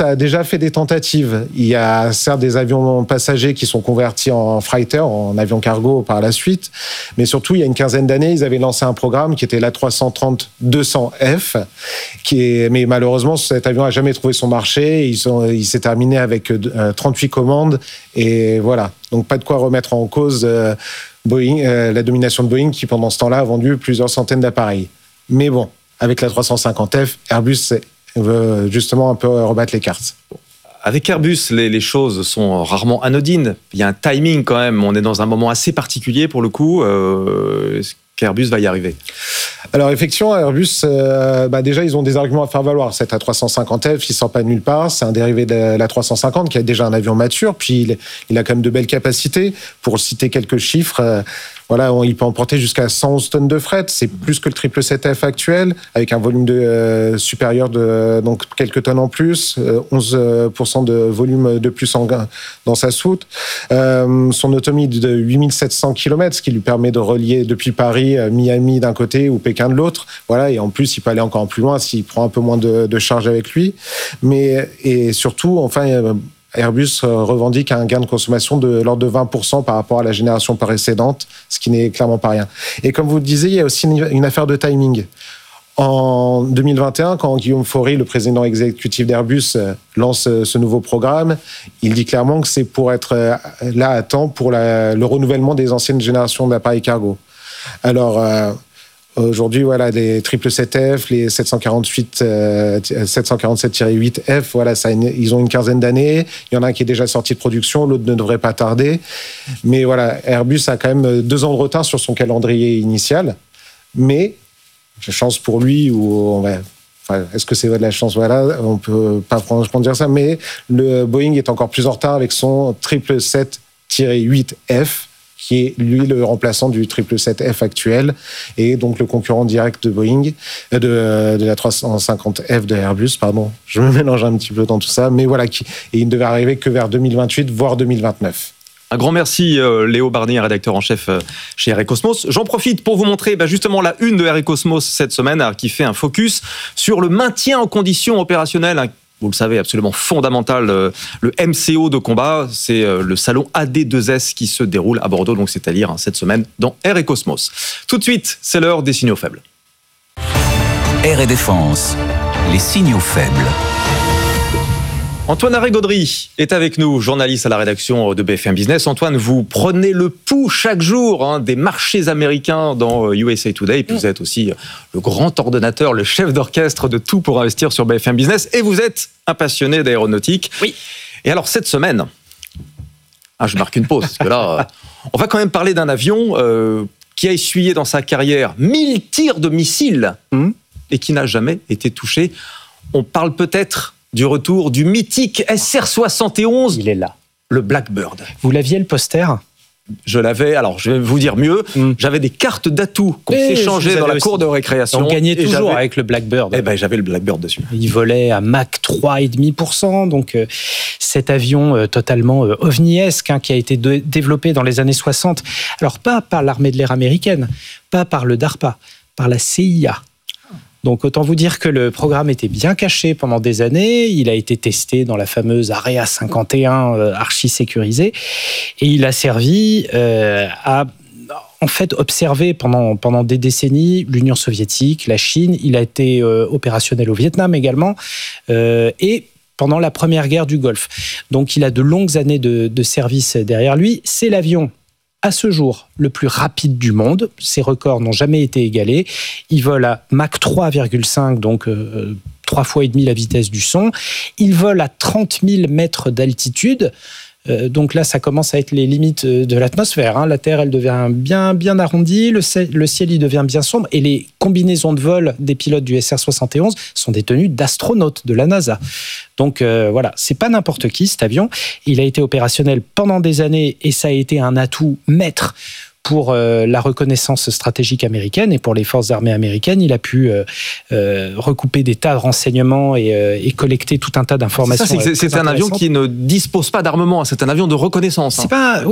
a déjà fait des tentatives. Il y a certes des avions passagers qui sont convertis en freighter, en avions cargo par la suite, mais surtout, il y a une quinzaine d'années, ils avaient lancé un programme qui était l'A330-200F, mais malheureusement, cet avion n'a jamais trouvé son marché. Il s'est terminé avec 38 commandes, et voilà. Donc, pas de quoi remettre en cause Boeing, la domination de Boeing, qui pendant ce temps-là a vendu plusieurs centaines d'appareils. Mais bon, avec la 350F, Airbus veut justement un peu rebattre les cartes. Avec Airbus, les choses sont rarement anodines. Il y a un timing quand même. On est dans un moment assez particulier pour le coup. Est-ce qu'Airbus va y arriver ? Alors effectivement, Airbus, déjà ils ont des arguments à faire valoir. Cette A350F, il sort pas de nulle part. C'est un dérivé de la 350 qui a déjà un avion mature. Puis il a quand même de belles capacités. Pour citer quelques chiffres, il peut emporter jusqu'à 111 tonnes de fret. C'est plus que le 777F actuel, avec un volume supérieur de donc quelques tonnes en plus, 11% de volume de plus dans sa soute. Son autonomie de 8700 km, ce qui lui permet de relier depuis Paris, Miami d'un côté ou Pékin de l'autre. Voilà, et en plus, il peut aller encore plus loin s'il prend un peu moins de charge avec lui. Et surtout, Airbus revendique un gain de consommation de l'ordre de 20% par rapport à la génération précédente, ce qui n'est clairement pas rien. Et comme vous le disiez, il y a aussi une affaire de timing. En 2021, quand Guillaume Faury, le président exécutif d'Airbus, lance ce nouveau programme, il dit clairement que c'est pour être là à temps pour le renouvellement des anciennes générations d'appareils cargo. Alors, aujourd'hui, les 777F, les 747-8F, ils ont une quinzaine d'années. Il y en a un qui est déjà sorti de production, l'autre ne devrait pas tarder. Mais Airbus a quand même 2 ans de retard sur son calendrier initial. Mais, chance pour lui, est-ce que c'est de la chance ? On peut pas franchement dire ça, mais le Boeing est encore plus en retard avec son 777-8F, qui est, lui, le remplaçant du 777F actuel, et donc le concurrent direct de Boeing, de la 350F de Airbus, pardon. Je me mélange un petit peu dans tout ça, mais et il ne devait arriver que vers 2028, voire 2029. Un grand merci Léo Barnier, rédacteur en chef chez Air & Cosmos. J'en profite pour vous montrer justement la une de Air & Cosmos cette semaine, qui fait un focus sur le maintien en condition opérationnelle. Vous le savez, absolument fondamental, le MCO de combat, c'est le salon AD2S qui se déroule à Bordeaux, donc c'est-à-dire cette semaine dans Air & Cosmos. Tout de suite, c'est l'heure des signaux faibles. Air & Défense, les signaux faibles. Antoine Arré-Gaudry est avec nous, journaliste à la rédaction de BFM Business. Antoine, vous prenez le pouls chaque jour des marchés américains dans USA Today. Et puis vous êtes aussi le grand ordonnateur, le chef d'orchestre de Tout pour investir sur BFM Business. Et vous êtes un passionné d'aéronautique. Oui. Et alors cette semaine, je marque une pause, parce que là, on va quand même parler d'un avion qui a essuyé dans sa carrière 1000 tirs de missiles et qui n'a jamais été touché. On parle peut-être du retour du mythique SR-71. Il est là. Le Blackbird. Vous l'aviez, le poster ? Je l'avais, alors je vais vous dire mieux, j'avais des cartes d'atout qu'on s'échangeait dans la cour de récréation. On gagnait toujours avec le Blackbird. J'avais le Blackbird dessus. Il volait à Mach 3,5%, donc cet avion totalement ovniesque qui a été développé dans les années 60. Alors pas par l'armée de l'air américaine, pas par le DARPA, par la CIA. Donc autant vous dire que le programme était bien caché pendant des années. Il a été testé dans la fameuse Area 51 archi-sécurisée. Et il a servi à observer pendant des décennies l'Union soviétique, la Chine. Il a été opérationnel au Vietnam également. Et pendant la première guerre du Golfe. Donc il a de longues années de service derrière lui. C'est l'avion à ce jour, le plus rapide du monde. Ses records n'ont jamais été égalés. Il vole à Mach 3,5, donc 3 fois et demi la vitesse du son. Il vole à 30 000 mètres d'altitude. Donc là, ça commence à être les limites de l'atmosphère. La Terre, elle devient bien arrondie, le ciel, il devient bien sombre, et les combinaisons de vol des pilotes du SR-71 sont des tenues d'astronautes de la NASA. Donc c'est pas n'importe qui cet avion. Il a été opérationnel pendant des années et ça a été un atout maître pour la reconnaissance stratégique américaine et pour les forces armées américaines. Il a pu recouper des tas de renseignements et collecter tout un tas d'informations. C'est un avion qui ne dispose pas d'armement, c'est un avion de reconnaissance. C'est pas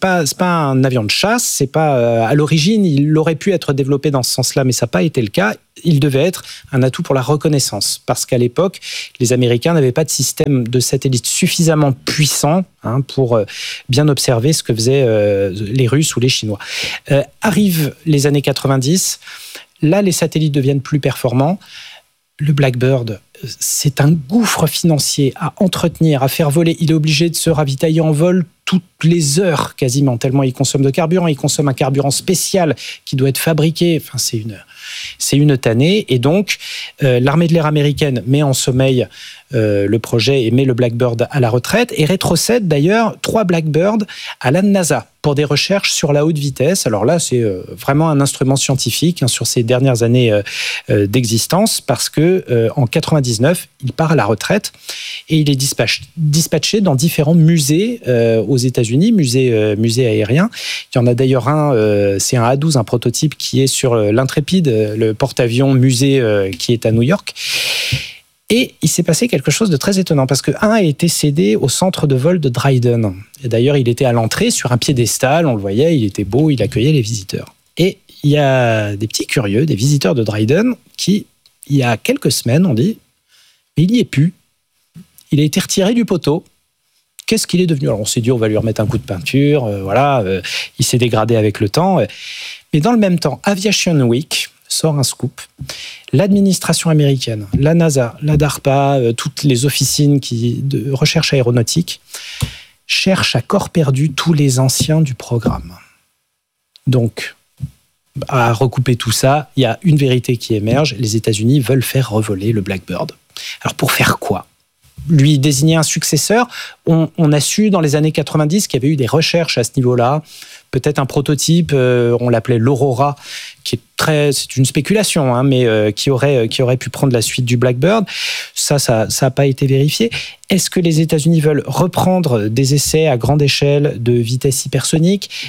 un avion de chasse, c'est pas à l'origine, il aurait pu être développé dans ce sens-là, mais ça n'a pas été le cas. il devait être un atout pour la reconnaissance, parce qu'à l'époque, les Américains n'avaient pas de système de satellite suffisamment puissant pour bien observer ce que faisaient les Russes ou les Chinois. Arrivent les années 90, là les satellites deviennent plus performants. Le Blackbird, c'est un gouffre financier à entretenir, à faire voler. Il est obligé de se ravitailler en vol toutes les heures quasiment, tellement il consomme de carburant. Il consomme un carburant spécial qui doit être fabriqué. Enfin, c'est une tannée. Et donc, l'armée de l'air américaine met en sommeil le projet et met le Blackbird à la retraite et rétrocède d'ailleurs 3 Blackbirds à la NASA pour des recherches sur la haute vitesse. Alors là, c'est vraiment un instrument scientifique sur ces dernières années d'existence, parce que en 99, il part à la retraite et il est dispatché dans différents musées aux États-Unis, musées aériens. Il y en a d'ailleurs un, c'est un A-12, un prototype qui est sur l'Intrépide, le porte-avions musée qui est à New York. Et il s'est passé quelque chose de très étonnant, parce que a été cédé au centre de vol de Dryden. Et d'ailleurs, il était à l'entrée sur un piédestal, on le voyait, il était beau, il accueillait les visiteurs. Et il y a des petits curieux, des visiteurs de Dryden, qui, il y a quelques semaines, ont dit « mais il n'y est plus. Il a été retiré du poteau. Qu'est-ce qu'il est devenu ?» Alors on s'est dit, on va lui remettre un coup de peinture, il s'est dégradé avec le temps. Mais dans le même temps, Aviation Week sort un scoop. L'administration américaine, la NASA, la DARPA, toutes les officines de recherche aéronautique cherchent à corps perdu tous les anciens du programme. Donc, à recouper tout ça, il y a une vérité qui émerge. Les États-Unis veulent faire revoler le Blackbird. Alors pour faire quoi ? Lui désigner un successeur. On a su dans les années 90 qu'il y avait eu des recherches à ce niveau-là. Peut-être un prototype, on l'appelait l'Aurora, c'est une spéculation, mais qui aurait pu prendre la suite du Blackbird. Ça n'a pas été vérifié. Est-ce que les États-Unis veulent reprendre des essais à grande échelle de vitesse hypersonique ?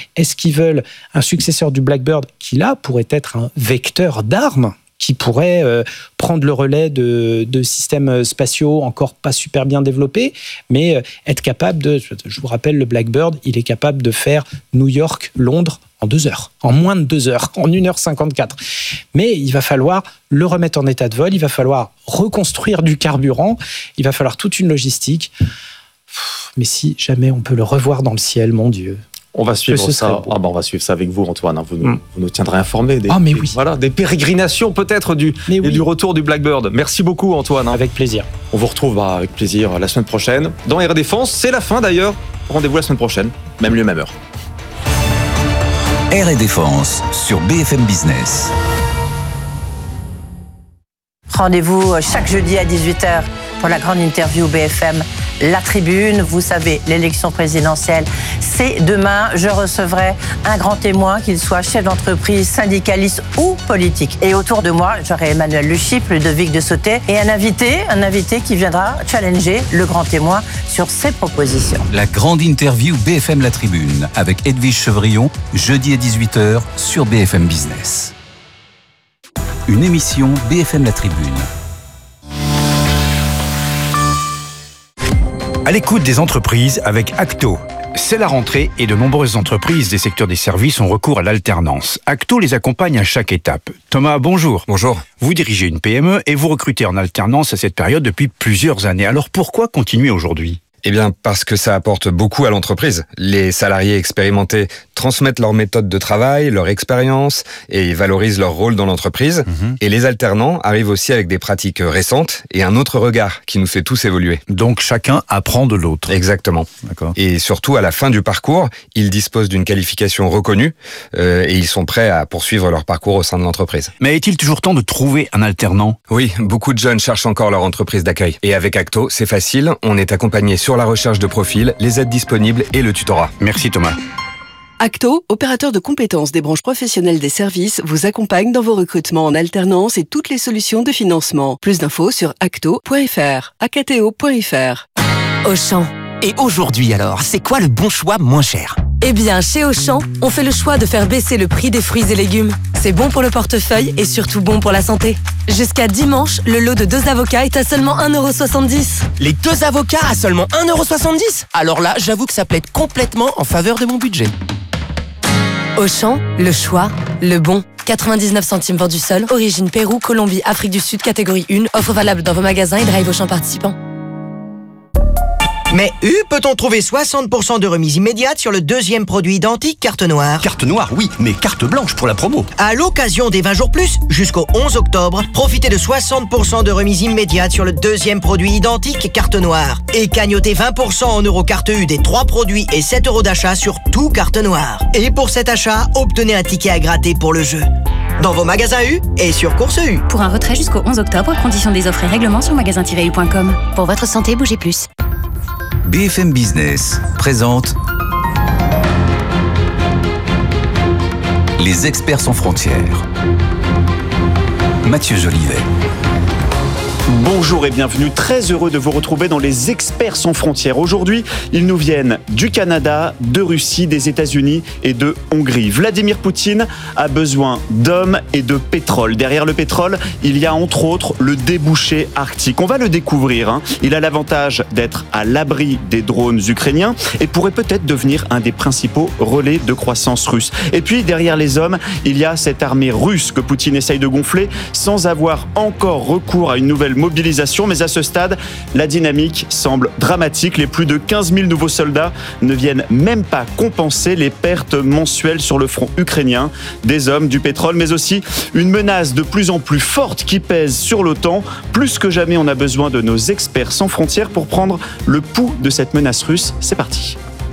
Est-ce qu'ils veulent un successeur du Blackbird qui, là, pourrait être un vecteur d'armes, qui pourrait prendre le relais de systèmes spatiaux encore pas super bien développés, mais être capable de... Je vous rappelle, le Blackbird, il est capable de faire New York-Londres en 2 heures, en moins de 2 heures, en 1h54. Mais il va falloir le remettre en état de vol, il va falloir reconstruire du carburant, il va falloir toute une logistique. Mais si jamais on peut le revoir dans le ciel, mon Dieu... On va suivre ça. On va suivre ça avec vous, Antoine. Vous nous tiendrez informés des pérégrinations peut-être du retour du Blackbird. Merci beaucoup, Antoine. Avec plaisir. On vous retrouve avec plaisir la semaine prochaine dans Air et Défense. C'est la fin d'ailleurs. Rendez-vous la semaine prochaine, même lieu, même heure. Air et Défense sur BFM Business. Rendez-vous chaque jeudi à 18h pour la grande interview BFM La Tribune. Vous savez, l'élection présidentielle, c'est demain. Je recevrai un grand témoin, qu'il soit chef d'entreprise, syndicaliste ou politique. Et autour de moi, j'aurai Emmanuel Luchyp, Ludovic de Sauté et un invité qui viendra challenger le grand témoin sur ses propositions. La grande interview BFM La Tribune avec Edwige Chevrillon, jeudi à 18h sur BFM Business. Une émission BFM La Tribune. À l'écoute des entreprises avec Acto. C'est la rentrée et de nombreuses entreprises des secteurs des services ont recours à l'alternance. Acto les accompagne à chaque étape. Thomas, bonjour. Bonjour. Vous dirigez une PME et vous recrutez en alternance à cette période depuis plusieurs années. Alors pourquoi continuer aujourd'hui ? Eh bien, parce que ça apporte beaucoup à l'entreprise. Les salariés expérimentés transmettent leurs méthodes de travail, leur expérience et valorisent leur rôle dans l'entreprise. Et les alternants arrivent aussi avec des pratiques récentes et un autre regard qui nous fait tous évoluer. Donc chacun apprend de l'autre. Exactement. D'accord. Et surtout, à la fin du parcours, ils disposent d'une qualification reconnue et ils sont prêts à poursuivre leur parcours au sein de l'entreprise. Mais est-il toujours temps de trouver un alternant ? Oui, beaucoup de jeunes cherchent encore leur entreprise d'accueil. Et avec Acto, c'est facile, on est accompagné sur la recherche de profil, les aides disponibles et le tutorat. Merci Thomas. Acto, opérateur de compétences des branches professionnelles des services, vous accompagne dans vos recrutements en alternance et toutes les solutions de financement. Plus d'infos sur acto.fr, acto.fr. Auchan. Et aujourd'hui alors, c'est quoi le bon choix moins cher ? Eh bien, chez Auchan, on fait le choix de faire baisser le prix des fruits et légumes. C'est bon pour le portefeuille et surtout bon pour la santé. Jusqu'à dimanche, le lot de 2 avocats est à seulement 1,70 €. Les 2 avocats à seulement 1,70 €? Alors là, j'avoue que ça plaide complètement en faveur de mon budget. Auchan, le choix, le bon. 99 centimes vendus seul. Origine Pérou, Colombie, Afrique du Sud, catégorie 1. Offre valable dans vos magasins et drive Auchan participants. Mais peut-on trouver 60% de remise immédiate sur le deuxième produit identique carte noire? Carte noire, oui, mais carte blanche pour la promo. À l'occasion des 20 jours plus, jusqu'au 11 octobre, profitez de 60% de remise immédiate sur le deuxième produit identique carte noire. Et cagnotez 20% en euros carte U des 3 produits et 7 € d'achat sur tout carte noire. Et pour cet achat, obtenez un ticket à gratter pour le jeu. Dans vos magasins U et sur Course U. Pour un retrait jusqu'au 11 octobre, conditions des offres et règlements sur magasin-u.com. Pour votre santé, bougez plus. BFM Business présente Les experts sans frontières. Mathieu Jolivet. Bonjour et bienvenue, très heureux de vous retrouver dans les Experts sans frontières. Aujourd'hui, ils nous viennent du Canada, de Russie, des États-Unis et de Hongrie. Vladimir Poutine a besoin d'hommes et de pétrole. Derrière le pétrole, il y a entre autres le débouché arctique. On va le découvrir. Il a l'avantage d'être à l'abri des drones ukrainiens et pourrait peut-être devenir un des principaux relais de croissance russe. Et puis derrière les hommes, il y a cette armée russe que Poutine essaye de gonfler sans avoir encore recours à une nouvelle mobilisation, mais à ce stade, la dynamique semble dramatique. Les plus de 15 000 nouveaux soldats ne viennent même pas compenser les pertes mensuelles sur le front ukrainien, des hommes, du pétrole, mais aussi une menace de plus en plus forte qui pèse sur l'OTAN. Plus que jamais, on a besoin de nos experts sans frontières pour prendre le pouls de cette menace russe. C'est parti.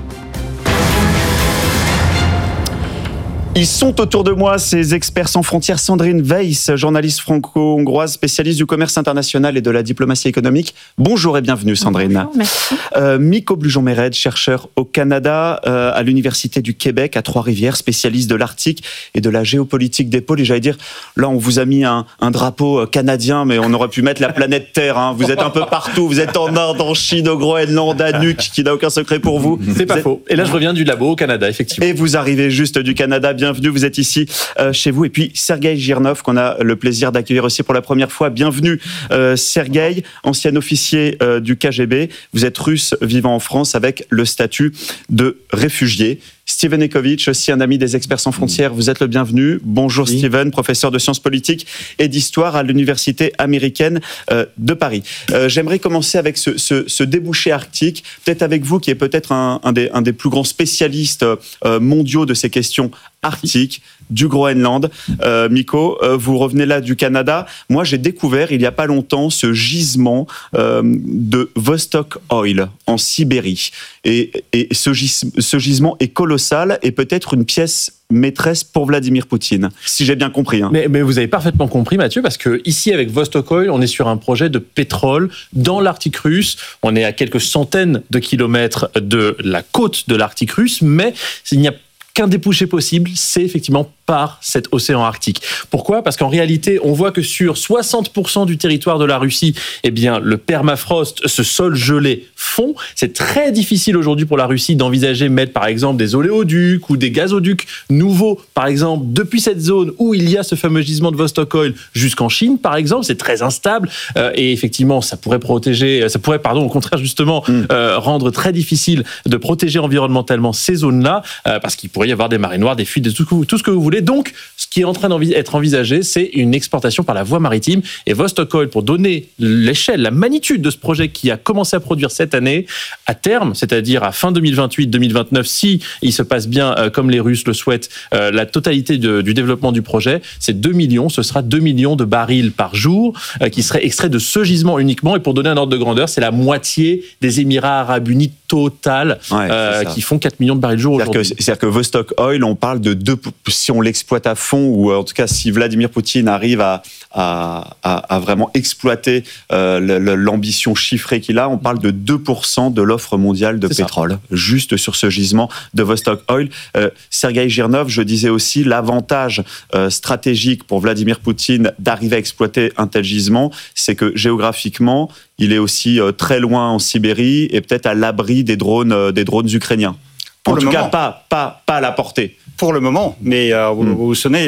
Ils sont autour de moi, ces experts sans frontières. Sandrine Weiss, journaliste franco-hongroise, spécialiste du commerce international et de la diplomatie économique. Bonjour et bienvenue, Sandrine. Bonjour, merci. Miko Blujon-Méred, chercheur au Canada, à l'Université du Québec, à Trois-Rivières, spécialiste de l'Arctique et de la géopolitique des pôles. Et j'allais dire, là, on vous a mis un drapeau canadien, mais on aurait pu mettre la planète Terre. Hein. Vous êtes un peu partout. Vous êtes en Inde, en Chine, au Groenland, à Nuuk, qui n'a aucun secret pour vous. C'est pas faux. Et là, je reviens du labo au Canada, effectivement. Et vous arrivez juste du Canada. Bienvenue, vous êtes ici chez vous. Et puis Sergueï Girnov, qu'on a le plaisir d'accueillir aussi pour la première fois. Bienvenue Sergueï, ancien officier du KGB. Vous êtes russe vivant en France avec le statut de réfugié. Steven Ekovitch, aussi un ami des Experts sans frontières, vous êtes le bienvenu. Bonjour oui. Steven, professeur de sciences politiques et d'histoire à l'Université américaine de Paris. J'aimerais commencer avec ce débouché arctique, peut-être avec vous qui est peut-être un des plus grands spécialistes mondiaux de ces questions arctiques, du Groenland. Miko, vous revenez là du Canada. Moi, j'ai découvert il n'y a pas longtemps ce gisement de Vostok Oil en Sibérie. Et ce gisement est colossal et peut-être une pièce maîtresse pour Vladimir Poutine, si j'ai bien compris. Hein. Mais vous avez parfaitement compris, Mathieu, parce que ici, avec Vostok Oil, on est sur un projet de pétrole dans l'Arctique russe. On est à quelques centaines de kilomètres de la côte de l'Arctique russe, mais il n'y a qu'un débouché possible, c'est effectivement par cet océan Arctique. Pourquoi ? Parce qu'en réalité, on voit que sur 60% du territoire de la Russie, eh bien, le permafrost, ce sol gelé, fond. C'est très difficile aujourd'hui pour la Russie d'envisager mettre, par exemple, des oléoducs ou des gazoducs nouveaux, par exemple, depuis cette zone où il y a ce fameux gisement de Vostok Oil jusqu'en Chine, par exemple. C'est très instable et effectivement, ça pourrait au contraire, justement, rendre très difficile de protéger environnementalement ces zones-là parce qu'il pourrait y avoir des marées noires, des fuites, tout ce que vous voulez. Donc, ce qui est en train d'être envisagé, c'est une exportation par la voie maritime. Et Vostok Oil, pour donner l'échelle, la magnitude de ce projet qui a commencé à produire cette année, à terme, c'est-à-dire à fin 2028-2029, si il se passe bien comme les Russes le souhaitent, la totalité du développement du projet, c'est 2 millions. Ce sera 2 millions de barils par jour qui seraient extraits de ce gisement uniquement. Et pour donner un ordre de grandeur, c'est la moitié des Émirats Arabes Unis total qui font 4 millions de barils jour aujourd'hui. C'est-à-dire que Vostok Oil, on parle de 2, si on l'exploite à fond, ou en tout cas si Vladimir Poutine arrive à vraiment exploiter l'ambition chiffrée qu'il a, on parle de 2% de l'offre mondiale de pétrole, juste sur ce gisement de Vostok Oil. Sergueï Girnov, je disais aussi, l'avantage stratégique pour Vladimir Poutine d'arriver à exploiter un tel gisement, c'est que géographiquement, il est aussi très loin en Sibérie et peut-être à l'abri des drones ukrainiens. En tout cas, pas à la portée. Pour le moment, mais vous vous souvenez,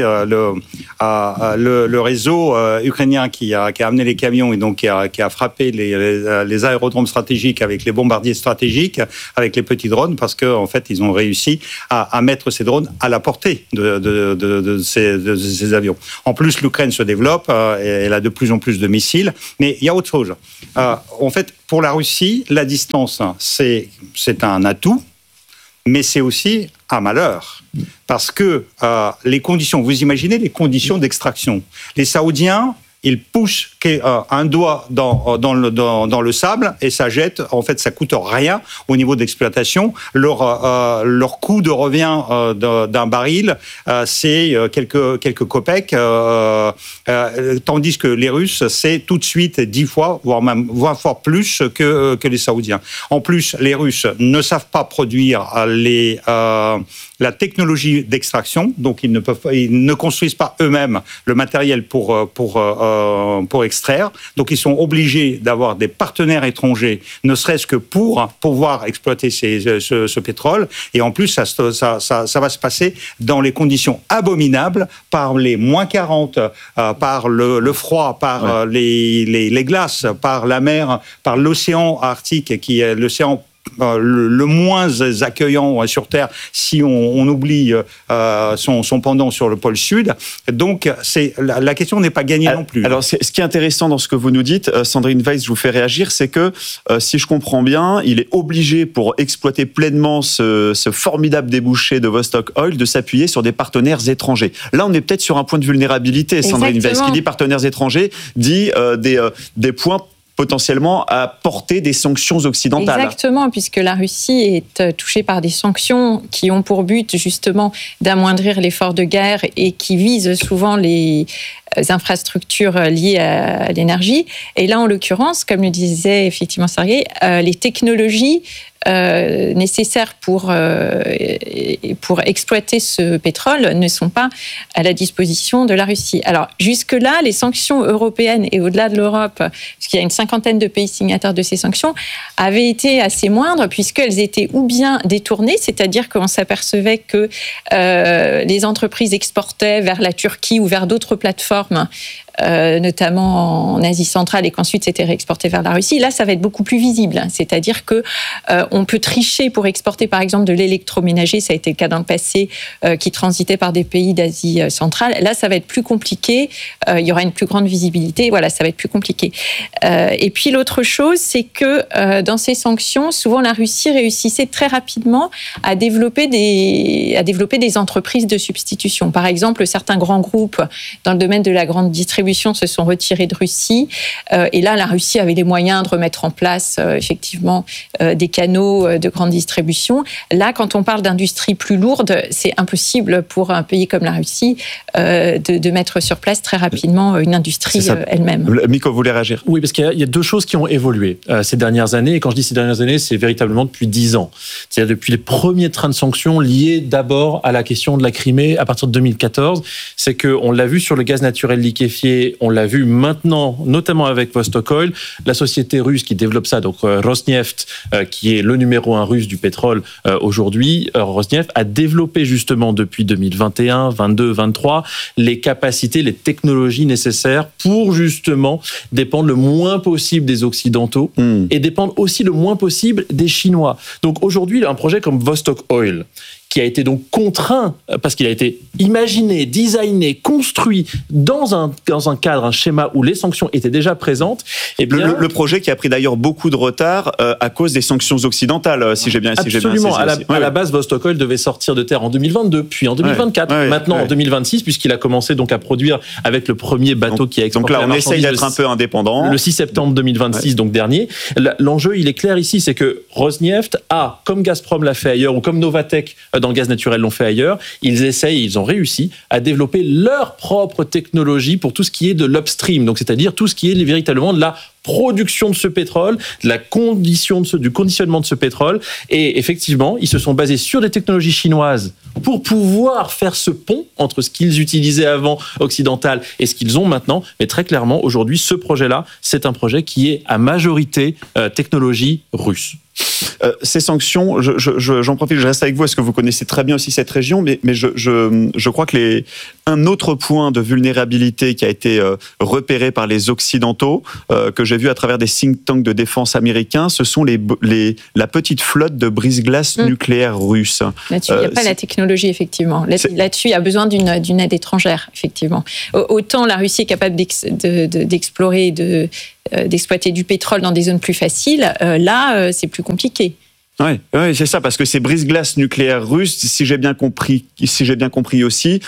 le réseau ukrainien qui a amené les camions et donc qui a frappé les aérodromes stratégiques avec les bombardiers stratégiques, avec les petits drones, parce qu'en fait, ils ont réussi à mettre ces drones à la portée de ces avions. En plus, l'Ukraine se développe, elle a de plus en plus de missiles, mais il y a autre chose. En fait, pour la Russie, la distance, c'est un atout, mais c'est aussi un malheur. Parce que les conditions, vous imaginez les conditions d'extraction. Les Saoudiens, ils poussent un doigt dans le sable et ça jette. En fait, ça coûte rien au niveau d'exploitation. Leur coût de revient d'un baril, c'est quelques kopecks, tandis que les Russes, c'est tout de suite 10 fois, voire même 20 fois plus que les Saoudiens. En plus, les Russes ne savent pas produire la technologie d'extraction, donc ils ne construisent pas eux-mêmes le matériel pour extraire. Donc ils sont obligés d'avoir des partenaires étrangers, ne serait-ce que pour pouvoir exploiter ce pétrole. Et en plus, ça va se passer dans les conditions abominables, par les moins 40, par le froid, par les glaces, par la mer, par l'océan Arctique, qui est l'océan le moins accueillant sur Terre, si on oublie son pendant sur le pôle Sud. Donc, la question n'est pas gagnée non plus. Alors, ce qui est intéressant dans ce que vous nous dites, Sandrine Weiss, je vous fais réagir, c'est que, si je comprends bien, il est obligé, pour exploiter pleinement ce formidable débouché de Vostok Oil, de s'appuyer sur des partenaires étrangers. Là, on est peut-être sur un point de vulnérabilité, Sandrine Weiss. Qui dit partenaires étrangers, dit des points potentiellement à porter des sanctions occidentales. Exactement, puisque la Russie est touchée par des sanctions qui ont pour but justement d'amoindrir l'effort de guerre et qui visent souvent les infrastructures liées à l'énergie. Et là, en l'occurrence, comme le disait effectivement Sergueï, les technologies nécessaires pour exploiter ce pétrole ne sont pas à la disposition de la Russie. Alors, jusque-là, les sanctions européennes et au-delà de l'Europe, puisqu'il y a une 50aine de pays signataires de ces sanctions, avaient été assez moindres puisqu'elles étaient ou bien détournées, c'est-à-dire qu'on s'apercevait que les entreprises exportaient vers la Turquie ou vers d'autres plateformes, notamment en Asie centrale, et qu'ensuite c'était réexporté vers la Russie. Là, ça va être beaucoup plus visible. C'est-à-dire que on peut tricher pour exporter, par exemple, de l'électroménager. Ça a été le cas dans le passé, qui transitait par des pays d'Asie centrale. Là, ça va être plus compliqué. Il y aura une plus grande visibilité. Voilà, ça va être plus compliqué. Et puis l'autre chose, c'est que dans ces sanctions, souvent la Russie réussissait très rapidement à développer des entreprises de substitution. Par exemple, certains grands groupes dans le domaine de la grande distribution se sont retirés de Russie. Et là, la Russie avait les moyens de remettre en place, effectivement, des canaux de grande distribution. Là, quand on parle d'industrie plus lourde, c'est impossible pour un pays comme la Russie de mettre sur place très rapidement une industrie elle-même. Miko, vous voulez réagir ? Oui, parce qu'il y a deux choses qui ont évolué ces dernières années. Et quand je dis ces dernières années, c'est véritablement depuis 10 ans. C'est-à-dire depuis les premiers trains de sanctions liés d'abord à la question de la Crimée à partir de 2014. C'est qu'on l'a vu sur le gaz naturel liquéfié, on l'a vu maintenant, notamment avec Vostok Oil, la société russe qui développe ça, donc Rosneft, qui est le numéro 1 russe du pétrole aujourd'hui, Rosneft a développé justement depuis 2021, 22, 23, les capacités, les technologies nécessaires pour justement dépendre le moins possible des Occidentaux et dépendre aussi le moins possible des Chinois. Donc aujourd'hui, un projet comme Vostok Oil, qui a été donc contraint, parce qu'il a été imaginé, designé, construit dans un cadre, un schéma où les sanctions étaient déjà présentes. Et bien, le projet qui a pris d'ailleurs beaucoup de retard à cause des sanctions occidentales, si j'ai bien saisi. Absolument. À la base, Vostok Oil devait sortir de terre en 2022, puis en 2024, maintenant en 2026, puisqu'il a commencé donc à produire avec le premier bateau qui a exporté. Donc là, on essaye d'être un peu indépendant. Le 6 septembre 2026, donc dernier. L'enjeu, il est clair ici, c'est que Rosneft a, comme Gazprom l'a fait ailleurs, ou comme Novatek dans le gaz naturel l'ont fait ailleurs, ils ont réussi à développer leur propre technologie pour tout ce qui est de l'upstream, donc c'est-à-dire tout ce qui est véritablement de la production de ce pétrole, de la condition du conditionnement de ce pétrole. Et effectivement, ils se sont basés sur des technologies chinoises pour pouvoir faire ce pont entre ce qu'ils utilisaient avant occidental et ce qu'ils ont maintenant. Mais très clairement, aujourd'hui, ce projet-là, c'est un projet qui est à majorité technologie russe. Ces sanctions, j'en profite, je reste avec vous, parce que vous connaissez très bien aussi cette région, mais je crois que un autre point de vulnérabilité qui a été repéré par les Occidentaux, que j'ai vu à travers des think tanks de défense américains, ce sont la petite flotte de brise-glace nucléaire russe. Là-dessus, il n'y a pas la technologie, effectivement. Là-dessus, il y a besoin d'une aide étrangère, effectivement. Autant la Russie est capable d'explorer, d'exploiter du pétrole dans des zones plus faciles, là, c'est plus compliqué. Oui, c'est ça, parce que ces brise-glaces nucléaires russes, si j'ai bien compris aussi,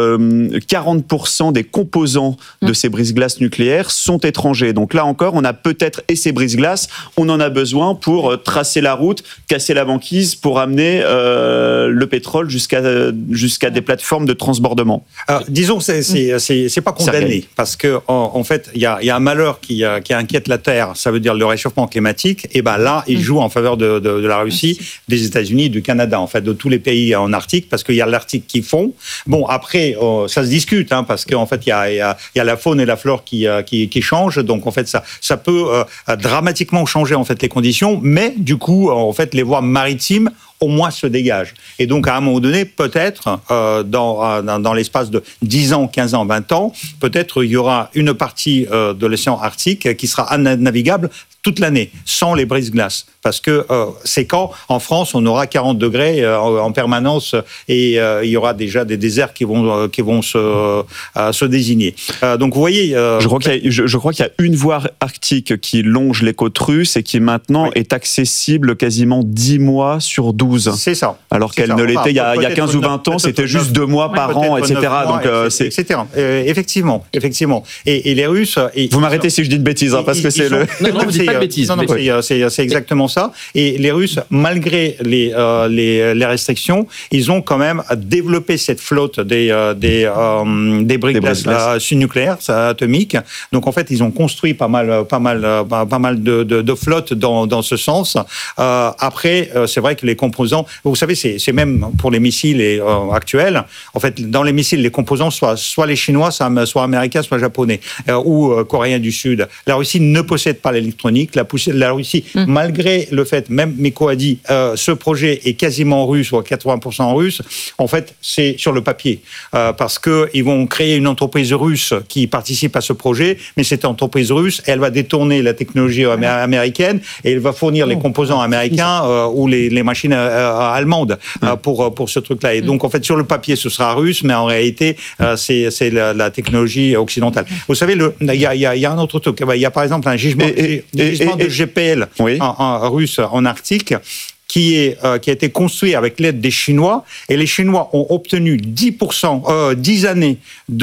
40% des composants de ces brise-glaces nucléaires sont étrangers. Donc là encore, on a peut-être, et ces brise-glaces, on en a besoin pour tracer la route, casser la banquise, pour amener le pétrole jusqu'à des plateformes de transbordement. Disons que c'est pas condamné, parce que en fait, il y a un malheur qui inquiète la Terre, ça veut dire le réchauffement climatique, et ben là, il joue en faveur de la Russie, des États-Unis, du Canada, en fait, de tous les pays en Arctique, parce qu'il y a l'Arctique qui fond. Bon, après, ça se discute, parce qu'en fait, il y a la faune et la flore qui changent, donc en fait, ça peut dramatiquement changer en fait les conditions, mais du coup, en fait, les voies maritimes au moins se dégagent. Et donc, à un moment donné, peut-être, dans l'espace de 10 ans, 15 ans, 20 ans, peut-être il y aura une partie de l'océan Arctique qui sera navigable toute l'année, sans les brise-glaces. Parce que c'est quand, en France, on aura 40 degrés en permanence et il y aura déjà des déserts qui vont se désigner. Donc, vous voyez... Je crois qu'il y a une voie arctique qui longe les côtes russes et qui maintenant est accessible quasiment 10 mois sur 12. C'est ça. Alors qu'elle ne l'était il y a 15 ou 20 ans, c'était juste 2 mois par an, etc. Donc, etc. Effectivement. Et les Russes... Vous m'arrêtez si je dis une bêtise, parce que c'est le... Non, vous dites pas de bêtises. Non, c'est exactement ça. Et les Russes, malgré les restrictions, ils ont quand même développé cette flotte des brise-glaces nucléaires atomiques. Donc en fait, ils ont construit pas mal de flottes dans ce sens. Après, c'est vrai que les composants, vous savez, c'est même pour les missiles actuels. En fait, dans les missiles, les composants soit les Chinois, soit américains, soit japonais ou coréens du Sud. La Russie ne possède pas l'électronique. La Russie, malgré le fait, même Miko a dit, ce projet est quasiment russe, ou à 80% russe, en fait, c'est sur le papier. Parce qu'ils vont créer une entreprise russe qui participe à ce projet, mais cette entreprise russe, elle va détourner la technologie américaine et elle va fournir les composants américains ou les machines allemandes pour ce truc-là. Et donc, en fait, sur le papier, ce sera russe, mais en réalité, c'est la technologie occidentale. Vous savez, il y a un autre truc. Il y a par exemple un gisement de GPL russe en Arctique qui a été construit avec l'aide des Chinois, et les Chinois ont obtenu 10 années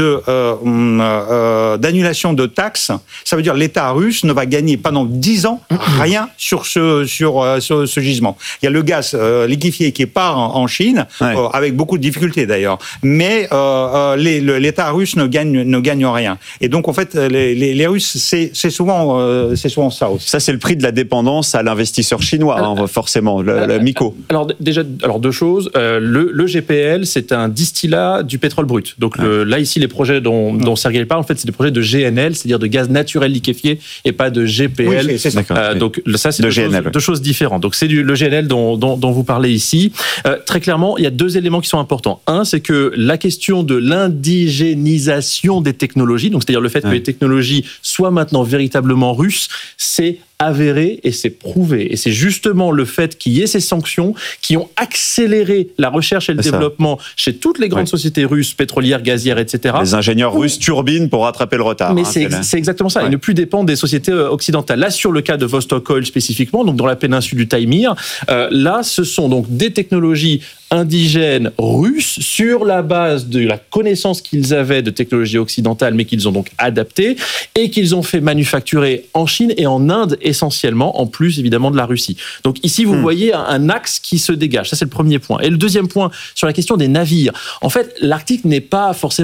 d'annulation de taxes. Ça veut dire que l'État russe ne va gagner pendant 10 ans rien sur ce gisement. Il y a le gaz liquéfié qui part en Chine, avec beaucoup de difficultés d'ailleurs, mais l'État russe ne gagne rien. Et donc en fait, les Russes, c'est souvent ça aussi. Ça, c'est le prix de la dépendance à l'investisseur chinois, forcément. Miko. Alors deux choses. Le GPL, c'est un distillat du pétrole brut. Donc là ici, les projets dont Sergueï parle, en fait, c'est des projets de GNL, c'est-à-dire de gaz naturel liquéfié, et pas de GPL. Oui, c'est ça. Donc ça, c'est deux choses différentes. Donc c'est le GNL dont vous parlez ici. Très clairement, il y a deux éléments qui sont importants. Un, c'est que la question de l'indigénisation des technologies, donc c'est-à-dire le fait que les technologies soient maintenant véritablement russes, c'est avéré et c'est prouvé. Et c'est justement le fait qu'il y ait ces sanctions qui ont accéléré la recherche et le développement chez toutes les grandes sociétés russes, pétrolières, gazières, etc. Les ingénieurs russes turbinent pour rattraper le retard. Mais c'est exactement ça. Et ne plus dépendre des sociétés occidentales. Là, sur le cas de Vostok Oil spécifiquement, donc dans la péninsule du Taïmyr, là, ce sont donc des technologies indigènes russes sur la base de la connaissance qu'ils avaient de technologies occidentales, mais qu'ils ont donc adaptées et qu'ils ont fait manufacturer en Chine et en Inde essentiellement, en plus évidemment de la Russie. Donc ici, vous voyez un axe qui se dégage. Ça, c'est le premier point. Et le deuxième point, sur la question des navires. En fait, l'Arctique n'est pas forcément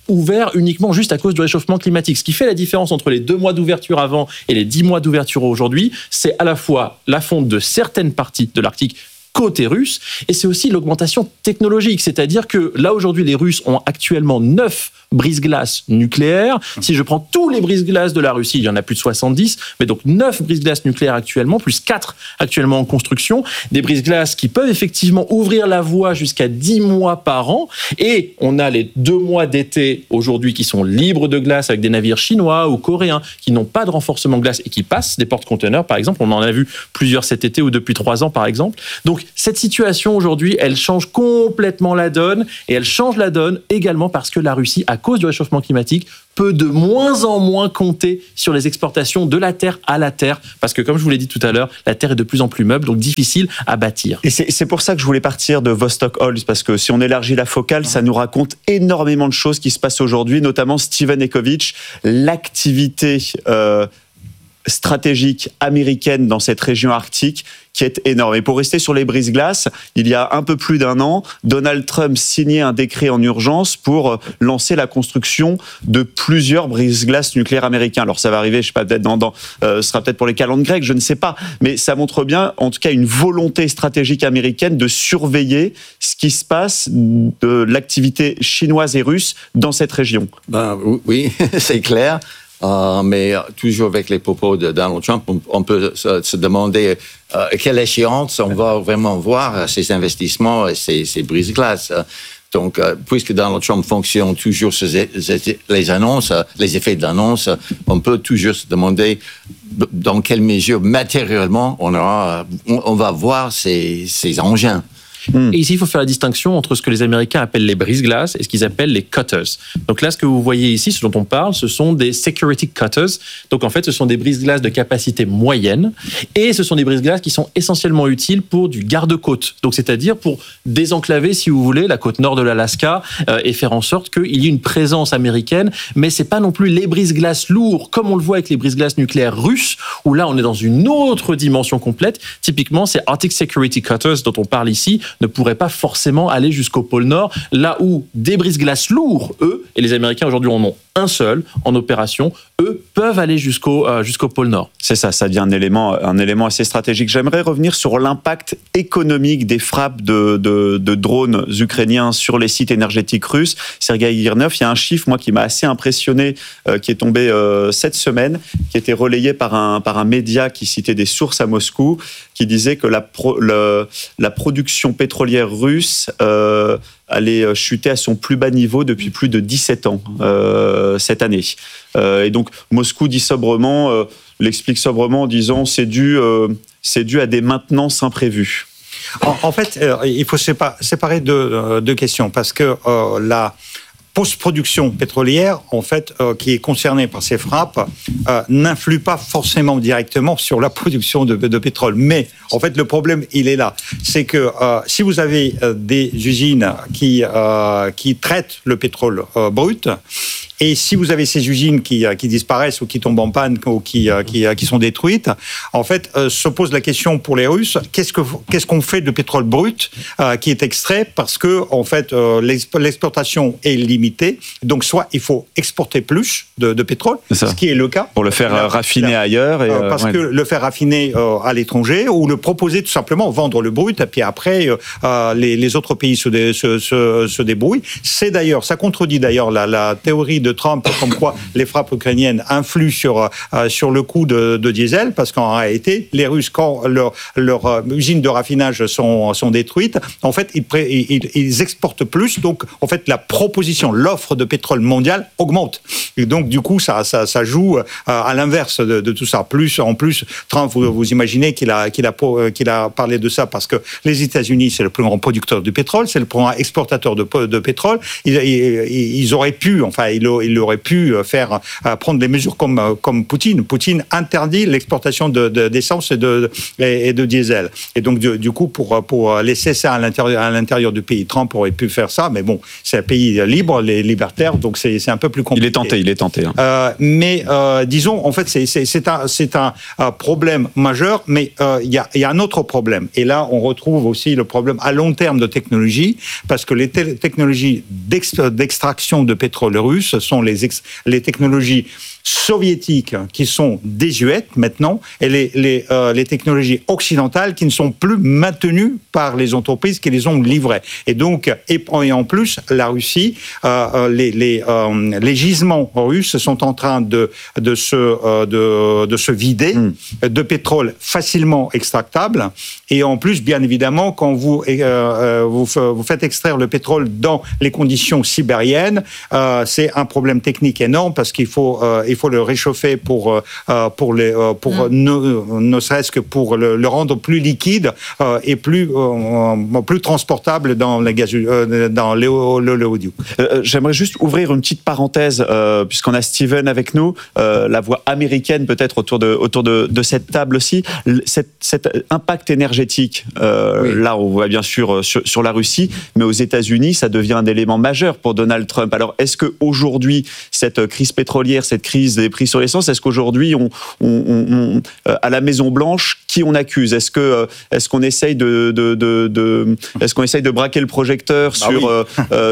ouvert uniquement juste à cause du réchauffement climatique. Ce qui fait la différence entre les 2 mois d'ouverture avant et les 10 mois d'ouverture aujourd'hui, c'est à la fois la fonte de certaines parties de l'Arctique côté russe, et c'est aussi l'augmentation technologique. C'est-à-dire que là, aujourd'hui, les Russes ont actuellement 9 brise-glaces nucléaires. Si je prends tous les brise-glaces de la Russie, il y en a plus de 70, mais donc 9 brise-glaces nucléaires actuellement, plus 4 actuellement en construction. Des brise-glaces qui peuvent effectivement ouvrir la voie jusqu'à 10 mois par an. Et on a les 2 mois d'été aujourd'hui qui sont libres de glace avec des navires chinois ou coréens qui n'ont pas de renforcement glace et qui passent des porte-conteneurs, par exemple. On en a vu plusieurs cet été ou depuis 3 ans, par exemple. Donc, cette situation aujourd'hui, elle change complètement la donne, et elle change la donne également parce que la Russie, à cause du réchauffement climatique, peut de moins en moins compter sur les exportations de la terre à la terre, parce que comme je vous l'ai dit tout à l'heure, la terre est de plus en plus meuble, donc difficile à bâtir. Et c'est pour ça que je voulais partir de Vostok Oil, parce que si on élargit la focale, ça nous raconte énormément de choses qui se passent aujourd'hui, notamment Steven Ekovitch, l'activité stratégique américaine dans cette région arctique qui est énorme. Et pour rester sur les brise-glaces, il y a un peu plus d'1 an, Donald Trump signait un décret en urgence pour lancer la construction de plusieurs brise-glaces nucléaires américains. Alors ça va arriver, je sais pas, peut-être ce sera peut-être pour les calendes grecques, je ne sais pas, mais ça montre bien, en tout cas, une volonté stratégique américaine de surveiller ce qui se passe de l'activité chinoise et russe dans cette région. Ben oui, c'est clair. Mais toujours avec les propos de Donald Trump, on peut se demander à quelle échéance on va vraiment voir ces investissements et ces brise-glaces. Donc, puisque Donald Trump fonctionne toujours sur les annonces, les effets d'annonce, on peut toujours se demander dans quelle mesure matériellement on va voir ces engins. Et ici, il faut faire la distinction entre ce que les Américains appellent les brise-glaces et ce qu'ils appellent les cutters. Donc là, ce que vous voyez ici, ce dont on parle, ce sont des security cutters. Donc en fait, ce sont des brise-glaces de capacité moyenne et ce sont des brise-glaces qui sont essentiellement utiles pour du garde-côte. Donc c'est-à-dire pour désenclaver, si vous voulez, la côte nord de l'Alaska et faire en sorte qu'il y ait une présence américaine. Mais c'est pas non plus les brise-glaces lourds, comme on le voit avec les brise-glaces nucléaires russes, où là, on est dans une autre dimension complète. Typiquement, ces Arctic Security Cutters dont on parle ici ne pourraient pas forcément aller jusqu'au pôle Nord, là où des brise-glaces lourds, eux, et les Américains aujourd'hui en ont un seul en opération, eux peuvent aller jusqu'au pôle Nord. C'est ça, ça devient un élément assez stratégique. J'aimerais revenir sur l'impact économique des frappes de drones ukrainiens sur les sites énergétiques russes. Sergueï Girnov, il y a un chiffre, moi, qui m'a assez impressionné, qui est tombé cette semaine, qui était relayé par un média qui citait des sources à Moscou, qui disait que la production pétrolière russe allait chuter à son plus bas niveau depuis plus de 17 ans cette année. Et donc Moscou dit sobrement, l'explique sobrement en disant c'est dû à des maintenances imprévues. En fait, il faut séparer deux questions, parce que la post-production pétrolière, en fait, qui est concernée par ces frappes, n'influe pas forcément directement sur la production de pétrole. Mais, en fait, le problème, il est là. C'est que si vous avez des usines qui traitent le pétrole brut, et si vous avez ces usines qui disparaissent ou qui tombent en panne ou qui sont détruites, en fait, se pose la question pour les Russes, qu'est-ce qu'on fait de pétrole brut qui est extrait, parce que en fait l'exportation est limitée, donc soit il faut exporter plus de pétrole, ce qui est le cas. Pour le faire raffiner ailleurs. Parce que le faire raffiner à l'étranger, ou le proposer tout simplement, vendre le brut, et puis après les autres pays se débrouillent. Ça contredit d'ailleurs la théorie de Trump, comme quoi les frappes ukrainiennes influent sur le coût de diesel, parce qu'en réalité, les Russes, quand leurs usines de raffinage sont détruites, en fait, ils exportent plus, donc en fait, l'offre de pétrole mondiale augmente. Et donc, du coup, ça joue à l'inverse de tout ça. En plus, Trump, vous imaginez qu'il a parlé de ça parce que les États-Unis, c'est le plus grand producteur de pétrole, c'est le plus grand exportateur de pétrole. Ils auraient pu, enfin, il aurait pu prendre des mesures comme Poutine. Poutine interdit l'exportation d'essence et de diesel. Et donc, du coup, pour laisser ça à l'intérieur du pays, Trump aurait pu faire ça, mais bon, c'est un pays libre, les libertaires, donc c'est un peu plus compliqué. Il est tenté. Hein. Mais disons, en fait, c'est un problème majeur, mais il y a un autre problème. Et là, on retrouve aussi le problème à long terme de technologie, parce que les technologies d'extraction de pétrole russe sont les technologies soviétiques qui sont désuètes maintenant, et les technologies occidentales qui ne sont plus maintenues par les entreprises qui les ont livrées. Et donc, et en plus, la Russie, les gisements russes sont en train de se vider de pétrole facilement extractable. Et en plus, bien évidemment, quand vous faites extraire le pétrole dans les conditions sibériennes, c'est un problème technique énorme, parce qu'il faut le réchauffer pour ne serait-ce que pour le rendre plus liquide et plus transportable dans l'oléoduc. J'aimerais juste ouvrir une petite parenthèse, puisqu'on a Steven avec nous, la voix américaine peut-être autour de cette table aussi. Cet impact énergétique, là on voit bien sûr sur la Russie, mais aux États-Unis ça devient un élément majeur pour Donald Trump. Alors est-ce qu'aujourd'hui cette crise pétrolière, cette crise des prix sur l'essence, est-ce qu'aujourd'hui à la Maison Blanche, qui on accuse? Est-ce qu'on essaye de braquer le projecteur sur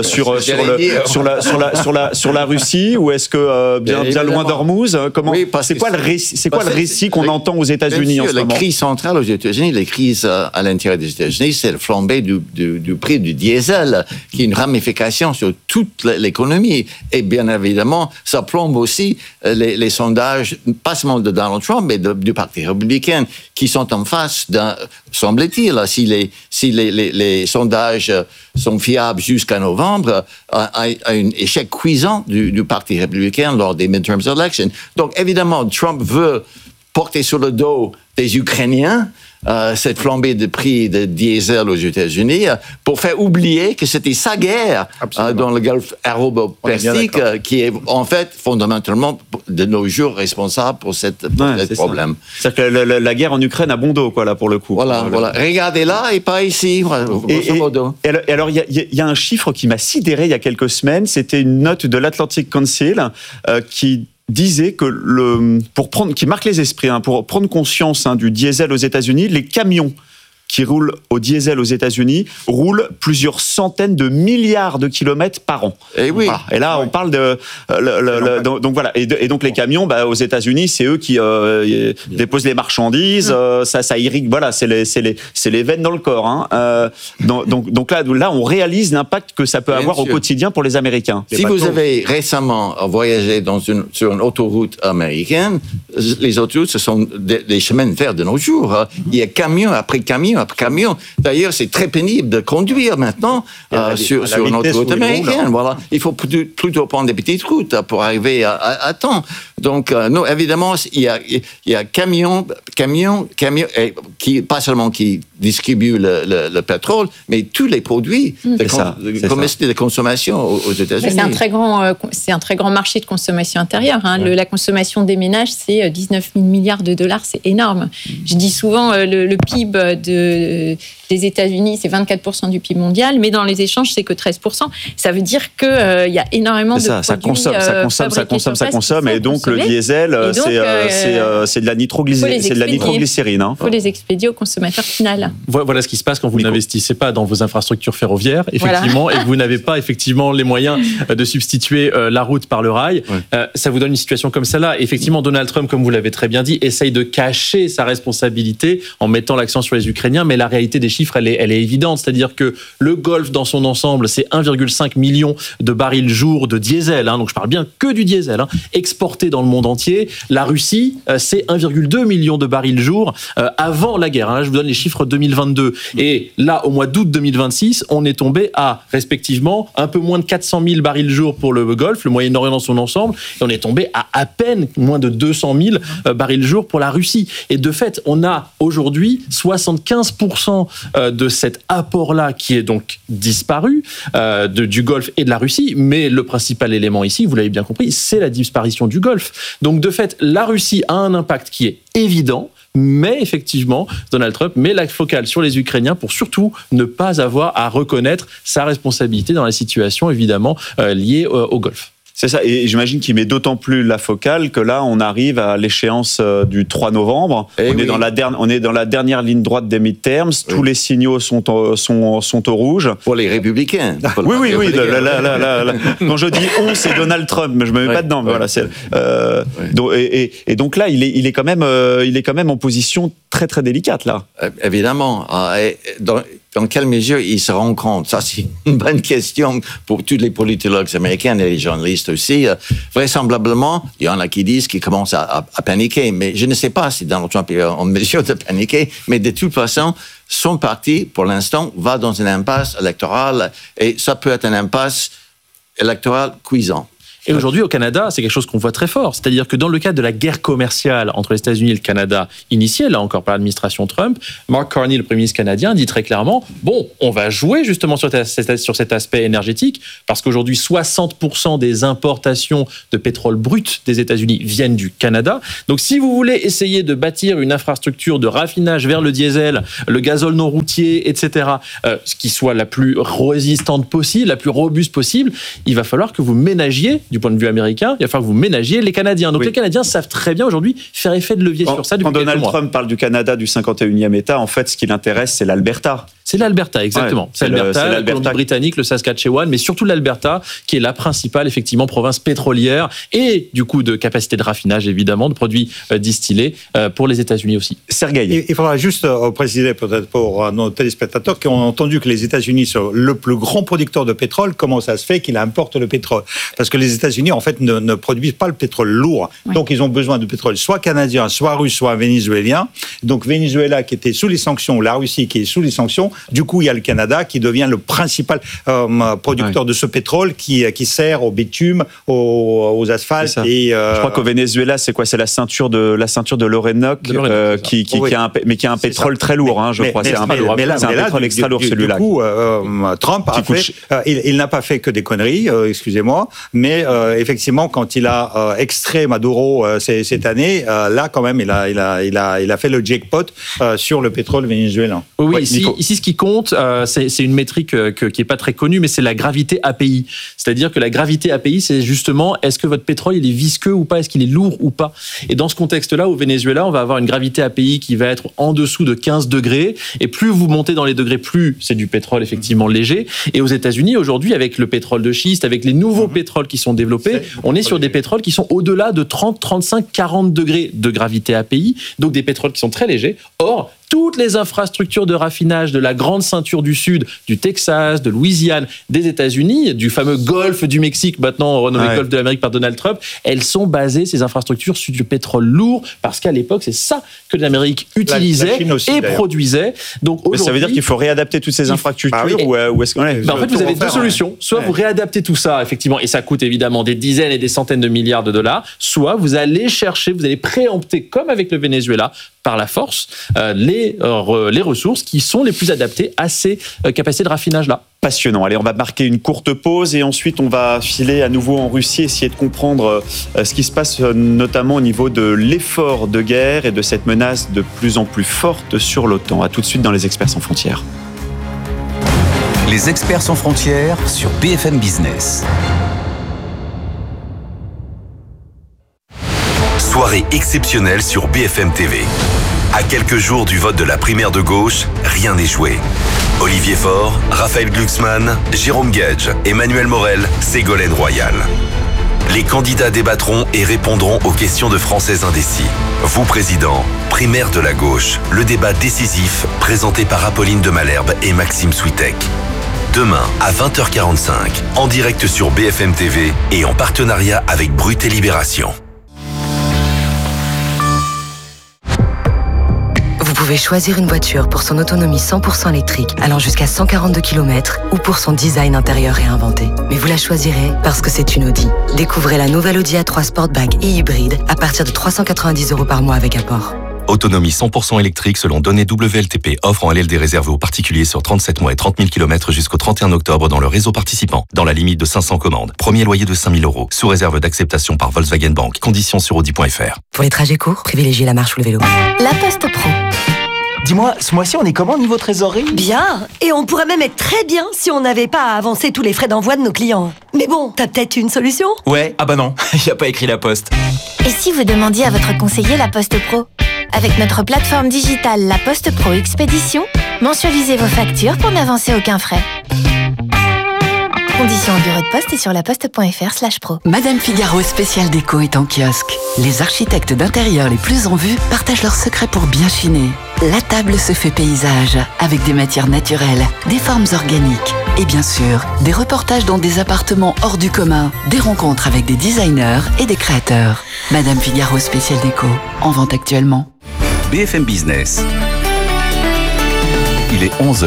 la Russie, ou est-ce que bien loin d'Ormuz? C'est quoi le récit qu'on entend aux États-Unis en ce moment? La crise centrale aux États-Unis, les crises à l'intérieur des États-Unis, c'est le flambée du prix du diesel, qui est une ramification sur toute l'économie. Et bien évidemment, ça plombe aussi les sondages, pas seulement de Donald Trump, mais du Parti républicain, qui sont en face semble-t-il, si les sondages sont fiables jusqu'à novembre, à un échec cuisant du Parti républicain lors des midterm elections. Donc évidemment, Trump veut porter sur le dos des Ukrainiens cette flambée de prix de diesel aux États-Unis, pour faire oublier que c'était sa guerre dans le Golfe arabo-persique, qui est en fait fondamentalement de nos jours responsable pour ce problème. C'est-à-dire que la guerre en Ukraine a bon dos, quoi, là, pour le coup. Voilà. Regardez là et pas ici, grosso modo. Et alors, il y a un chiffre qui m'a sidéré il y a quelques semaines, c'était une note de l'Atlantic Council qui disait que qui marque les esprits, pour prendre conscience du diesel aux États-Unis, les camions qui roulent au diesel aux États-Unis roulent plusieurs centaines de milliards de kilomètres par an. Et oui. Voilà. Et là, on parle donc voilà. Et donc les camions, aux États-Unis, c'est eux qui déposent les marchandises. Ça irrigue. Voilà, c'est les veines dans le corps. Hein. Donc là, on réalise l'impact que ça peut avoir au quotidien pour les Américains. Si vous avez récemment voyagé sur une autoroute américaine, les autoroutes, ce sont des chemins de fer de nos jours. Hein. Il y a camion après camion après camion. D'ailleurs, c'est très pénible de conduire maintenant sur notre route américaine. Voilà. Il faut plutôt prendre des petites routes pour arriver à temps. Donc, non, évidemment, il y a camions, pas seulement qui distribuent le pétrole, mais tous les produits de consommation aux États-Unis. C'est un très grand marché de consommation intérieure. Hein. La consommation des ménages, c'est 19 000 milliards de dollars, c'est énorme. Je dis souvent, le PIB des États-Unis, c'est 24% du PIB mondial, mais dans les échanges, c'est que 13%. Ça veut dire qu'il y a énormément de produits ça consomme, et donc le diesel, c'est de la nitroglycérine. Il faut les expédier au consommateur final. Voilà ce qui se passe quand vous n'investissez pas dans vos infrastructures ferroviaires, effectivement, et que vous n'avez pas effectivement les moyens de substituer la route par le rail. Ça vous donne une situation comme celle-là. Effectivement, Donald Trump, comme vous l'avez très bien dit, essaye de cacher sa responsabilité en mettant l'accent sur les Ukrainiens, mais la réalité des chiffres, elle est évidente. C'est-à-dire que le Golfe, dans son ensemble, c'est 1,5 million de barils jour de diesel. Donc je parle bien que du diesel, exporté dans le monde entier. La Russie, c'est 1,2 million de barils jour avant la guerre. Là, je vous donne les chiffres 2022. Et là, au mois d'août 2026, on est tombé à, respectivement, un peu moins de 400 000 barils jour pour le Golfe, le Moyen-Orient dans son ensemble, et on est tombé à peine moins de 200 000 barils jour pour la Russie. Et de fait, on a aujourd'hui 75% 15% de cet apport-là qui est donc disparu du Golfe et de la Russie. Mais le principal élément ici, vous l'avez bien compris, c'est la disparition du Golfe. Donc de fait, la Russie a un impact qui est évident. Mais effectivement, Donald Trump met la focale sur les Ukrainiens pour surtout ne pas avoir à reconnaître sa responsabilité dans la situation, évidemment, liée au Golfe. C'est ça, et j'imagine qu'il met d'autant plus la focale que là, on arrive à l'échéance du 3 novembre. On est dans la dernière ligne droite des midterms. Oui. Tous les signaux sont au rouge. Pour les républicains. Oui. Quand je dis on, c'est Donald Trump, mais je me mets pas dedans. Mais voilà, et donc là, il est quand même en position très très délicate là. Évidemment. Dans quelle mesure il se rend compte? Ça, c'est une bonne question pour tous les politologues américains et les journalistes aussi. Vraisemblablement, il y en a qui disent qu'ils commencent à paniquer, mais je ne sais pas si Donald Trump est en mesure de paniquer, mais de toute façon, son parti, pour l'instant, va dans une impasse électorale, et ça peut être une impasse électorale cuisant. Et aujourd'hui, au Canada, c'est quelque chose qu'on voit très fort. C'est-à-dire que dans le cadre de la guerre commerciale entre les États-Unis et le Canada, initiée là encore par l'administration Trump, Mark Carney, le Premier ministre canadien, dit très clairement, on va jouer justement sur cet aspect énergétique, parce qu'aujourd'hui, 60% des importations de pétrole brut des États-Unis viennent du Canada. Donc si vous voulez essayer de bâtir une infrastructure de raffinage vers le diesel, le gazole non routier, etc., ce qui soit la plus résistante possible, la plus robuste possible, il va falloir que vous ménagiez du point de vue américain, il va falloir que vous ménagiez les Canadiens. Donc les Canadiens savent très bien aujourd'hui faire effet de levier sur ça depuis quelques mois. Quand Donald Trump parle du Canada, du 51e État, en fait, ce qui l'intéresse, c'est l'Alberta. C'est l'Alberta, exactement. Ouais, c'est l'Alberta, la Colombie-Britannique, le Saskatchewan, mais surtout l'Alberta, qui est la principale, effectivement, province pétrolière et, du coup, de capacité de raffinage, évidemment, de produits distillés pour les États-Unis aussi. Sergueï. Il faudra juste préciser, peut-être pour nos téléspectateurs, qui ont entendu que les États-Unis sont le plus grand producteur de pétrole. Comment ça se fait qu'il importe le pétrole? Parce que les États-Unis, en fait, ne produisent pas le pétrole lourd. Ouais. Donc, ils ont besoin de pétrole soit canadien, soit russe, soit vénézuélien. Donc, Venezuela, qui était sous les sanctions, ou la Russie, qui est sous les sanctions. Du coup, il y a le Canada qui devient le principal producteur de ce pétrole qui sert au bitume, aux asphaltes. Et, je crois qu'au Venezuela, c'est quoi? C'est la ceinture de l'Orénoque, qui a un pétrole très lourd, je crois. C'est un pétrole extra lourd, celui-là. Du coup, Trump a fait, il n'a pas fait que des conneries, excusez-moi, mais effectivement, quand il a extrait Maduro cette année, là, quand même, il a fait le jackpot sur le pétrole vénézuélien. Oui, ici, ce qui compte, c'est une métrique qui n'est pas très connue, mais c'est la gravité API. C'est-à-dire que la gravité API, c'est justement, est-ce que votre pétrole, il est visqueux ou pas? Est-ce qu'il est lourd ou pas? Et dans ce contexte-là, au Venezuela, on va avoir une gravité API qui va être en dessous de 15 degrés. Et plus vous montez dans les degrés, plus c'est du pétrole effectivement léger. Et aux États-Unis, aujourd'hui, avec le pétrole de schiste, avec les nouveaux pétroles qui sont développés, on est sur des pétroles qui sont au-delà de 30, 35, 40 degrés de gravité API. Donc des pétroles qui sont très légers. Or, toutes les infrastructures de raffinage de la grande ceinture du Sud, du Texas, de Louisiane, des États-Unis, du fameux Golfe du Mexique, maintenant renommé Golfe de l'Amérique par Donald Trump, elles sont basées, ces infrastructures, sur du pétrole lourd, parce qu'à l'époque, c'est ça que l'Amérique utilisait et produisait. Donc, mais ça veut dire qu'il faut réadapter toutes ces infrastructures ou est-ce qu'on est en fait, vous avez deux solutions. Soit vous réadaptez tout ça, effectivement, et ça coûte évidemment des dizaines et des centaines de milliards de dollars, soit vous allez chercher, vous allez préempter, comme avec le Venezuela, par la force, les ressources qui sont les plus adaptées à ces capacités de raffinage-là. Passionnant. Allez, on va marquer une courte pause et ensuite on va filer à nouveau en Russie, essayer de comprendre ce qui se passe notamment au niveau de l'effort de guerre et de cette menace de plus en plus forte sur l'OTAN. À tout de suite dans Les Experts sans frontières. Les Experts sans frontières sur BFM Business. Soirée exceptionnelle sur BFM TV. À quelques jours du vote de la primaire de gauche, rien n'est joué. Olivier Faure, Raphaël Glucksmann, Jérôme Gage, Emmanuel Morel, Ségolène Royal. Les candidats débattront et répondront aux questions de Français indécis. Vous, président, primaire de la gauche, le débat décisif présenté par Apolline de Malherbe et Maxime Switek. Demain à 20h45, en direct sur BFM TV et en partenariat avec Brut et Libération. Vous pouvez choisir une voiture pour son autonomie 100% électrique allant jusqu'à 142 km ou pour son design intérieur réinventé. Mais vous la choisirez parce que c'est une Audi. Découvrez la nouvelle Audi A3 Sportback et hybride à partir de 390 € par mois avec apport. Autonomie 100% électrique selon données WLTP. Offre en LLD réservée aux particuliers sur 37 mois et 30 000 km jusqu'au 31 octobre dans le réseau participant. Dans la limite de 500 commandes. Premier loyer de 5 000 €. Sous réserve d'acceptation par Volkswagen Bank. Conditions sur Audi.fr. Pour les trajets courts, privilégiez la marche ou le vélo. La Poste Pro. Dis-moi, ce mois-ci, on est comment niveau trésorerie? Bien. Et on pourrait même être très bien si on n'avait pas à avancer tous les frais d'envoi de nos clients. Mais bon, t'as peut-être une solution? Ouais, ah bah non, y a pas écrit La Poste. Et si vous demandiez à votre conseiller La Poste Pro? Avec notre plateforme digitale La Poste Pro Expédition, mensualisez vos factures pour n'avancer aucun frais. Conditions au bureau de poste et sur laposte.fr/pro. Madame Figaro spécial déco est en kiosque. Les architectes d'intérieur les plus en vue partagent leurs secrets pour bien chiner. La table se fait paysage, avec des matières naturelles, des formes organiques et bien sûr, des reportages dans des appartements hors du commun, des rencontres avec des designers et des créateurs. Madame Figaro spécial déco, en vente actuellement. BFM Business. Il est 11h.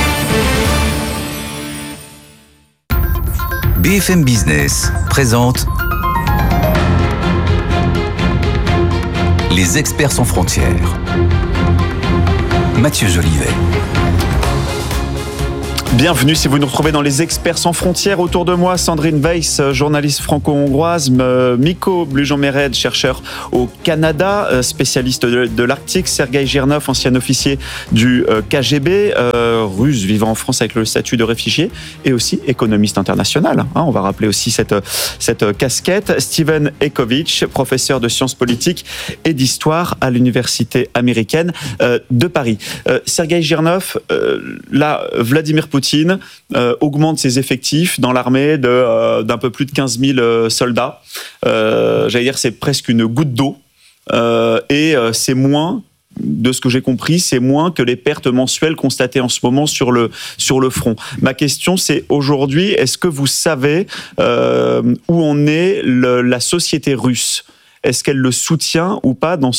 BFM Business présente Les experts sans frontières. Mathieu Jolivet. Bienvenue si vous nous retrouvez dans les experts sans frontières. Autour de moi, Sandrine Weiss, journaliste franco-hongroise, Miko Blujon-Mered, chercheur au Canada, spécialiste de l'Arctique, Sergueï Girnov, ancien officier du KGB, russe vivant en France avec le statut de réfugié et aussi économiste international. On va rappeler aussi cette casquette. Steven Ekovitch, professeur de sciences politiques et d'histoire à l'université américaine de Paris. Sergueï Girnov, là, Vladimir Poutine augmente ses effectifs dans l'armée d'un peu plus de 15 000 soldats. J'allais dire, c'est presque une goutte d'eau. Et c'est moins, de ce que j'ai compris, c'est moins que les pertes mensuelles constatées en ce moment sur le front. Ma question, c'est aujourd'hui, est-ce que vous savez où en est la société russe ? Est-ce qu'elle le soutient ou pas dans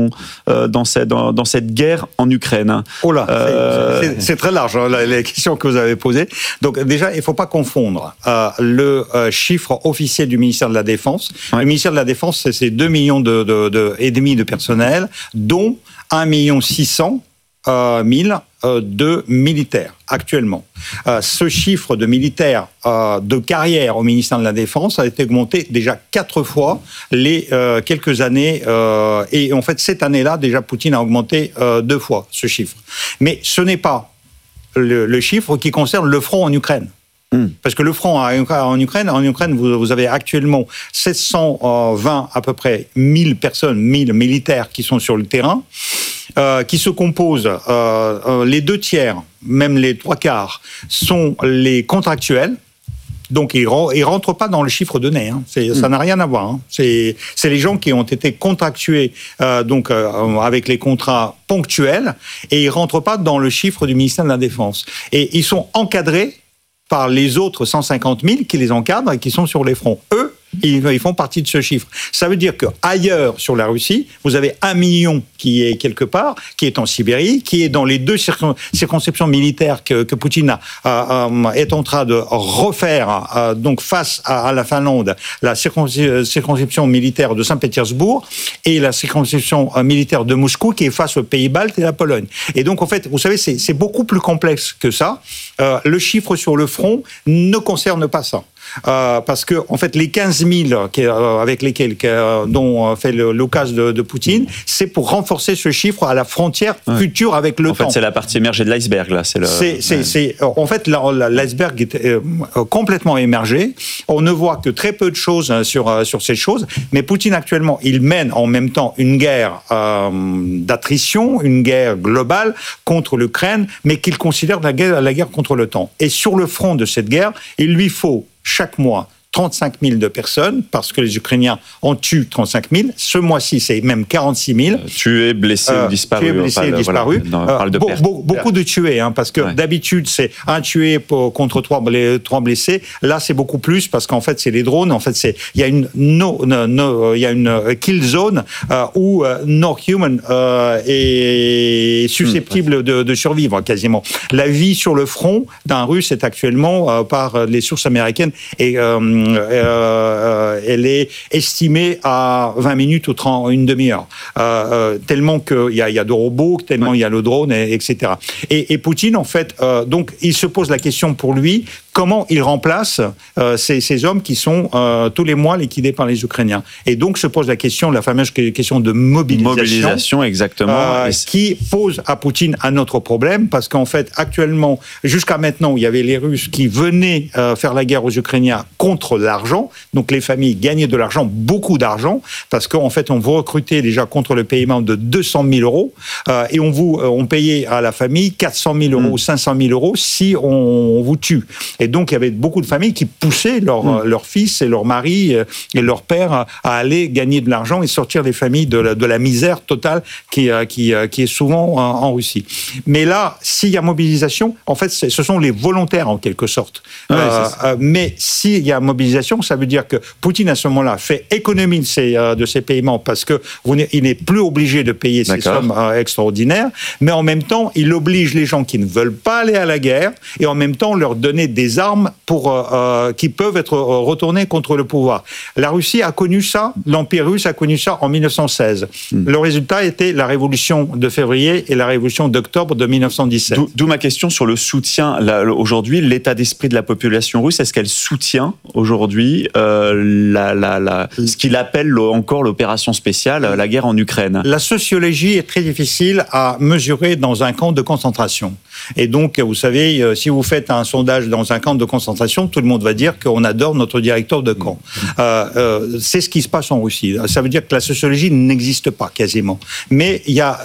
cette guerre en Ukraine? Oh là, c'est très large, hein, les questions que vous avez posées. Donc déjà, il ne faut pas confondre le chiffre officiel du ministère de la Défense. Ouais. Le ministère de la Défense, c'est 2,5 millions de personnel, dont 1 600 000 de militaires actuellement. Ce chiffre de militaires de carrière au ministère de la Défense a été augmenté déjà 4 fois les quelques années. Et en fait, cette année-là, déjà, Poutine a augmenté 2 fois ce chiffre. Mais ce n'est pas le chiffre qui concerne le front en Ukraine. Parce que le front en Ukraine, vous avez actuellement 720 à peu près 1000 personnes, 1000 militaires qui sont sur le terrain, qui se composent, les 2 tiers, même les 3 quarts, sont les contractuels. Donc, ils rentrent pas dans le chiffre donné. Hein. Ça n'a rien à voir. Hein. C'est les gens qui ont été contractués avec les contrats ponctuels et ils rentrent pas dans le chiffre du ministère de la Défense. Et ils sont encadrés par les autres 150 000 qui les encadrent et qui sont sur les fronts. Eux, ils font partie de ce chiffre. Ça veut dire qu'ailleurs, sur la Russie, vous avez 1 million qui est quelque part, qui est en Sibérie, qui est dans les 2 circonscriptions militaires que Poutine est en train de refaire donc face à la Finlande, la circonscription militaire de Saint-Pétersbourg et la circonscription militaire de Moscou qui est face aux Pays-Baltes et la Pologne. Et donc, en fait, vous savez, c'est beaucoup plus complexe que ça. Le chiffre sur le front ne concerne pas ça. Parce que en fait les 15 000 avec lesquels dont fait l'occasion de Poutine, c'est pour renforcer ce chiffre à la frontière future avec le temps. En fait, c'est la partie émergée de l'iceberg là. En fait, l'iceberg est complètement émergé. On ne voit que très peu de choses sur ces choses. Mais Poutine actuellement, il mène en même temps une guerre d'attrition, une guerre globale contre l'Ukraine, mais qu'il considère la guerre contre le temps. Et sur le front de cette guerre, il lui faut chaque mois 35 000 de personnes, parce que les Ukrainiens en tuent 35 000. Ce mois-ci, c'est même 46 000. Tués, blessés ou disparus. Beaucoup de tués, hein, parce que d'habitude, c'est un tué contre 3 blessés. Là, c'est beaucoup plus, parce qu'en fait, c'est les drones. En fait, il y a une kill zone où no human est susceptible de survivre, quasiment. La vie sur le front d'un Russe est actuellement, par les sources américaines, elle est estimée à 20 minutes ou une demi-heure. Tellement qu'il y a de robots, tellement il y a le drone, etc. Et Poutine, en fait, donc, il se pose la question pour lui, comment il remplace ces hommes qui sont tous les mois liquidés par les Ukrainiens. Et donc se pose la fameuse question de mobilisation exactement. Qui pose à Poutine un autre problème, parce qu'en fait, actuellement, jusqu'à maintenant, il y avait les Russes qui venaient faire la guerre aux Ukrainiens contre l'argent. Donc les familles gagnaient de l'argent, beaucoup d'argent, parce qu'en fait, on vous recrutait déjà contre le paiement de 200 000 euros, et on payait à la famille 400 000 euros ou 500 000 euros si on vous tue. Et donc, il y avait beaucoup de familles qui poussaient leurs fils et leurs maris et leurs pères à aller gagner de l'argent et sortir les familles de la misère totale qui est souvent en Russie. Mais là, s'il y a mobilisation, en fait, ce sont les volontaires en quelque sorte. Mais s'il y a mobilisation, ça veut dire que Poutine, à ce moment-là, fait économie de ses paiements parce qu'il n'est plus obligé de payer ces sommes extraordinaires, mais en même temps, il oblige les gens qui ne veulent pas aller à la guerre et en même temps leur donner des armes qui peuvent être retournées contre le pouvoir. La Russie a connu ça, l'Empire russe a connu ça en 1916. Le résultat était la révolution de février et la révolution d'octobre de 1917. D'où ma question sur le soutien. Aujourd'hui, l'état d'esprit de la population russe, est-ce qu'elle soutient aujourd'hui ce qu'il appelle encore l'opération spéciale, la guerre en Ukraine? La sociologie est très difficile à mesurer dans un camp de concentration. Et donc, vous savez, si vous faites un sondage dans un camp de concentration, tout le monde va dire qu'on adore notre directeur de camp. C'est ce qui se passe en Russie. Ça veut dire que la sociologie n'existe pas quasiment. Mais il y a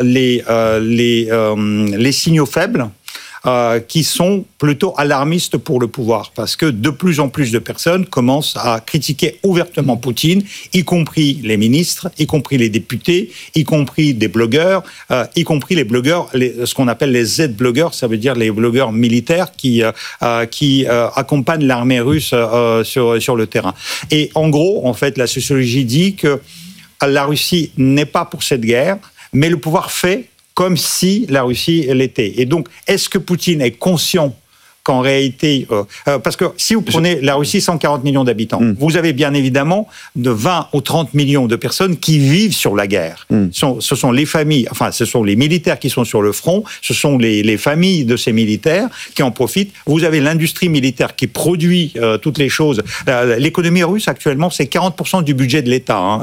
les signaux faibles qui sont plutôt alarmistes pour le pouvoir, parce que de plus en plus de personnes commencent à critiquer ouvertement Poutine, y compris les ministres, y compris les députés, y compris des blogueurs, y compris les blogueurs, ce qu'on appelle les Z-blogueurs, ça veut dire les blogueurs militaires qui accompagnent l'armée russe sur le terrain. Et en gros, en fait, la sociologie dit que la Russie n'est pas pour cette guerre, mais le pouvoir fait comme si la Russie l'était. Et donc, est-ce que Poutine est conscient qu'en réalité... parce que si vous prenez la Russie, 140 millions d'habitants, vous avez bien évidemment de 20 ou 30 millions de personnes qui vivent sur la guerre. Ce sont les familles, enfin, ce sont les militaires qui sont sur le front, ce sont les familles de ces militaires qui en profitent. Vous avez l'industrie militaire qui produit toutes les choses. L'économie russe, actuellement, c'est 40% du budget de l'État,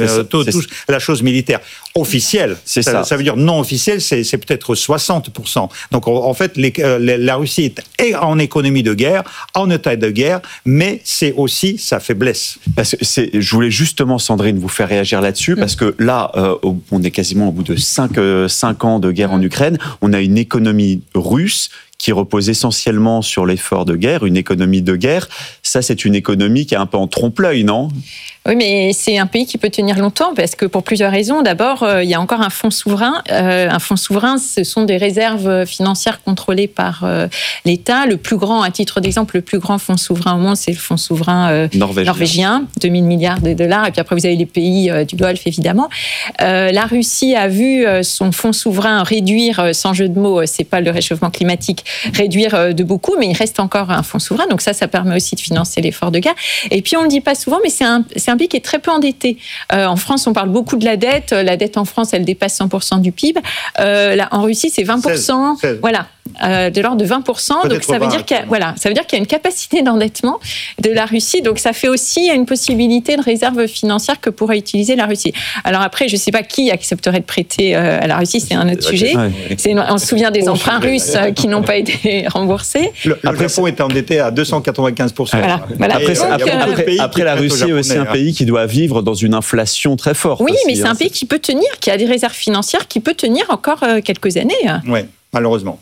la chose militaire. Officielle, ça veut dire non officielle, c'est peut-être 60%. Donc, en fait, la Russie est en économie de guerre, en état de guerre, mais c'est aussi sa faiblesse. Parce que je voulais justement, Sandrine, vous faire réagir là-dessus, parce que là, on est quasiment au bout de 5 ans de guerre en Ukraine, on a une économie russe qui repose essentiellement sur l'effort de guerre, une économie de guerre. Ça, c'est une économie qui est un peu en trompe-l'œil, non ? Oui, mais c'est un pays qui peut tenir longtemps parce que pour plusieurs raisons. D'abord, il y a encore un fonds souverain. Un fonds souverain, ce sont des réserves financières contrôlées par l'État. Le plus grand, à titre d'exemple, le plus grand fonds souverain au monde, c'est le fonds souverain norvégien, 2000 milliards de dollars. Et puis après, vous avez les pays du Golfe, évidemment. La Russie a vu son fonds souverain réduire, sans jeu de mots, c'est pas le réchauffement climatique, réduire de beaucoup, mais il reste encore un fonds souverain. Donc ça permet aussi de financer l'effort de guerre. Et puis on le dit pas souvent, mais c'est un pays qui est très peu endetté. En France, on parle beaucoup de la dette. La dette en France, elle dépasse 100% du PIB. Là, en Russie, c'est 20%. 16. Voilà. De l'ordre de 20%. Donc ça veut dire qu'il y a une capacité d'endettement de la Russie. Donc ça fait aussi une possibilité de réserve financière que pourrait utiliser la Russie. Alors après, je ne sais pas qui accepterait de prêter à la Russie, c'est un autre sujet. On se souvient des emprunts russes qui n'ont pas été remboursés. Le Japon est endetté à 295%. Voilà. Après la Russie est aussi un pays qui doit vivre dans une inflation très forte. Oui, mais c'est un pays qui peut tenir, qui a des réserves financières, qui peut tenir encore quelques années. Oui. Malheureusement.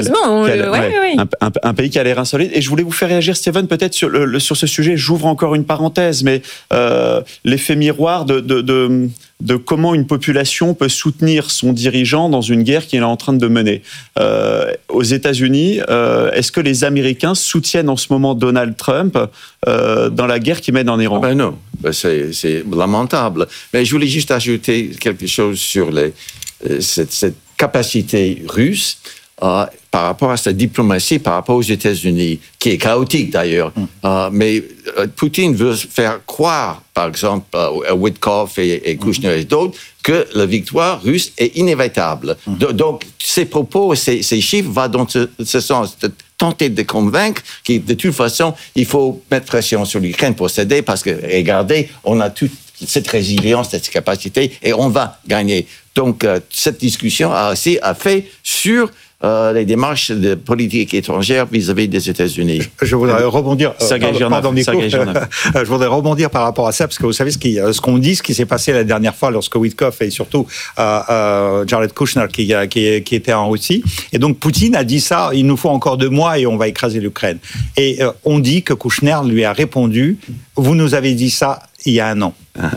Un pays qui a l'air insolite. Et je voulais vous faire réagir, Steven, peut-être sur ce sujet. J'ouvre encore une parenthèse, mais l'effet miroir de comment une population peut soutenir son dirigeant dans une guerre qu'il est en train de mener. Aux États-Unis, est-ce que les Américains soutiennent en ce moment Donald Trump dans la guerre qu'il mène en Iran ? Non, c'est lamentable. Mais je voulais juste ajouter quelque chose sur cette capacité russe par rapport à sa diplomatie, par rapport aux États-Unis, qui est chaotique d'ailleurs. Mais Poutine veut faire croire, par exemple, à Witkoff et Kushner et d'autres, que la victoire russe est inévitable. Donc, ces propos, ces chiffres vont dans ce sens. Tenter de convaincre que, de toute façon, il faut mettre pression sur l'Ukraine pour s'aider parce que, regardez, on a toute cette résilience, cette capacité et on va gagner. Donc, cette discussion a fait sur les démarches de politique étrangère vis-à-vis des États-Unis. Je voudrais rebondir. Je voudrais rebondir par rapport à ça, parce que vous savez ce qu'on dit, ce qui s'est passé la dernière fois lorsque Witkoff et surtout Jared Kushner qui était en Russie. Et donc Poutine a dit ça, il nous faut encore 2 mois et on va écraser l'Ukraine. Et on dit que Kushner lui a répondu, vous nous avez dit ça il y a 1 an.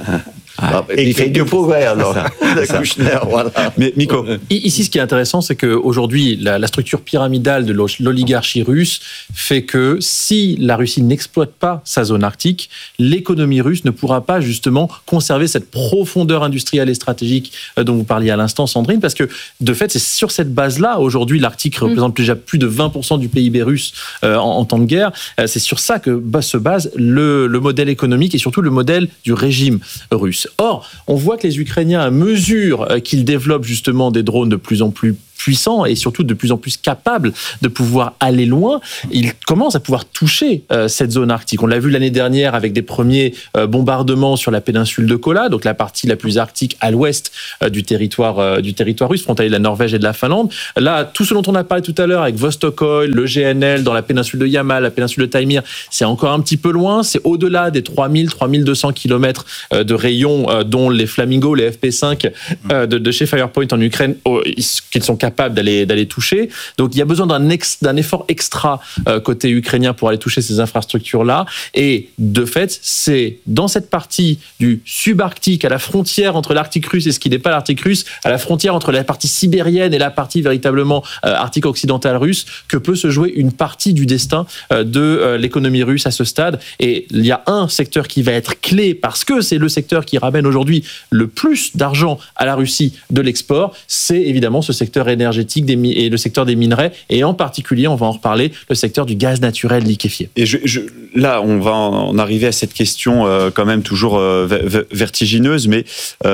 Il fait du progrès alors. Voilà. Mais Miko, ici, ce qui est intéressant, c'est qu'aujourd'hui, la structure pyramidale de l'oligarchie russe fait que si la Russie n'exploite pas sa zone arctique, l'économie russe ne pourra pas justement conserver cette profondeur industrielle et stratégique dont vous parliez à l'instant, Sandrine, parce que de fait, c'est sur cette base-là, aujourd'hui, l'Arctique représente déjà plus de 20% du PIB russe en temps de guerre. C'est sur ça que se base le modèle économique et surtout le modèle du régime russe. Or, on voit que les Ukrainiens, à mesure qu'ils développent justement des drones de plus en plus puissants et surtout de plus en plus capables de pouvoir aller loin, ils commencent à pouvoir toucher cette zone arctique. On l'a vu l'année dernière avec des premiers bombardements sur la péninsule de Kola, donc la partie la plus arctique à l'ouest du territoire russe, frontalier de la Norvège et de la Finlande. Là, tout ce dont on a parlé tout à l'heure avec Vostok Oil, le GNL dans la péninsule de Yamal, la péninsule de Taimyr, c'est encore un petit peu loin, c'est au-delà des 3200 km de rayon dont les Flamingo, les FP5 de chez Firepoint en Ukraine, qu'ils sont capables d'aller toucher. Donc il y a besoin d'un effort extra côté ukrainien pour aller toucher ces infrastructures-là. Et de fait, c'est dans cette partie du subarctique, à la frontière entre l'Arctique russe et ce qui n'est pas l'Arctique russe, à la frontière entre la partie sibérienne et la partie véritablement arctique occidentale russe, que peut se jouer une partie du destin de l'économie russe à ce stade. Et il y a un secteur qui va être clé parce que c'est le secteur qui ramène aujourd'hui le plus d'argent à la Russie de l'export, c'est évidemment ce secteur énergétique et le secteur des minerais, et en particulier, on va en reparler, le secteur du gaz naturel liquéfié. Et là, on va en arriver à cette question quand même toujours vertigineuse, mais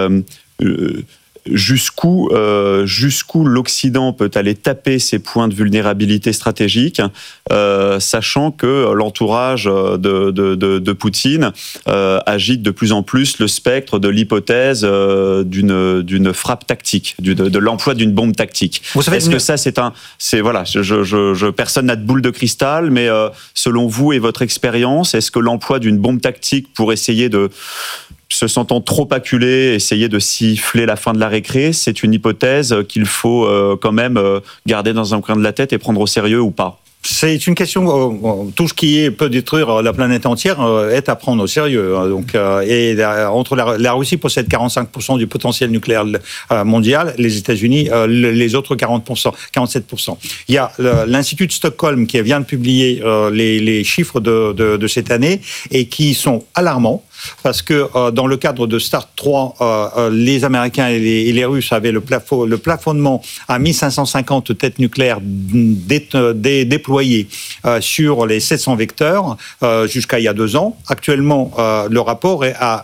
jusqu'où l'Occident peut aller taper ses points de vulnérabilité stratégique, sachant que l'entourage de Poutine agite de plus en plus le spectre de l'hypothèse d'une frappe tactique, de l'emploi d'une bombe tactique. Vous savez, est-ce que ça personne n'a de boule de cristal, mais selon vous et votre expérience, est-ce que l'emploi d'une bombe tactique pour essayer de, se sentant trop acculé, essayer de siffler la fin de la récré, c'est une hypothèse qu'il faut quand même garder dans un coin de la tête et prendre au sérieux ou pas? C'est une question. Tout ce qui peut détruire la planète entière est à prendre au sérieux. Donc, entre la Russie possède 45% du potentiel nucléaire mondial, les États-Unis les autres 47%. Il y a l'Institut de Stockholm qui vient de publier les chiffres de cette année et qui sont alarmants. Parce que dans le cadre de START 3, les Américains et les Russes avaient le plafonnement à 1550 têtes nucléaires déployées sur les 700 vecteurs jusqu'à il y a 2 ans. Actuellement, le rapport est à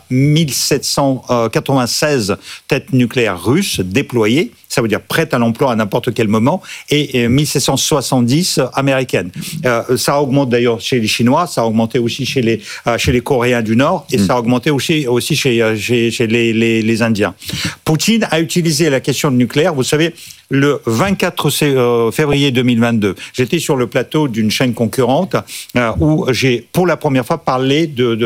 1796 têtes nucléaires russes déployées. Ça veut dire prêtes à l'emploi à n'importe quel moment, et 1770 américaines. Ça augmente d'ailleurs chez les Chinois, ça a augmenté aussi chez les Coréens du Nord, et ça a augmenté aussi chez les Indiens. Poutine a utilisé la question du nucléaire, vous savez, le 24 février 2022. J'étais sur le plateau d'une chaîne concurrente où j'ai pour la première fois parlé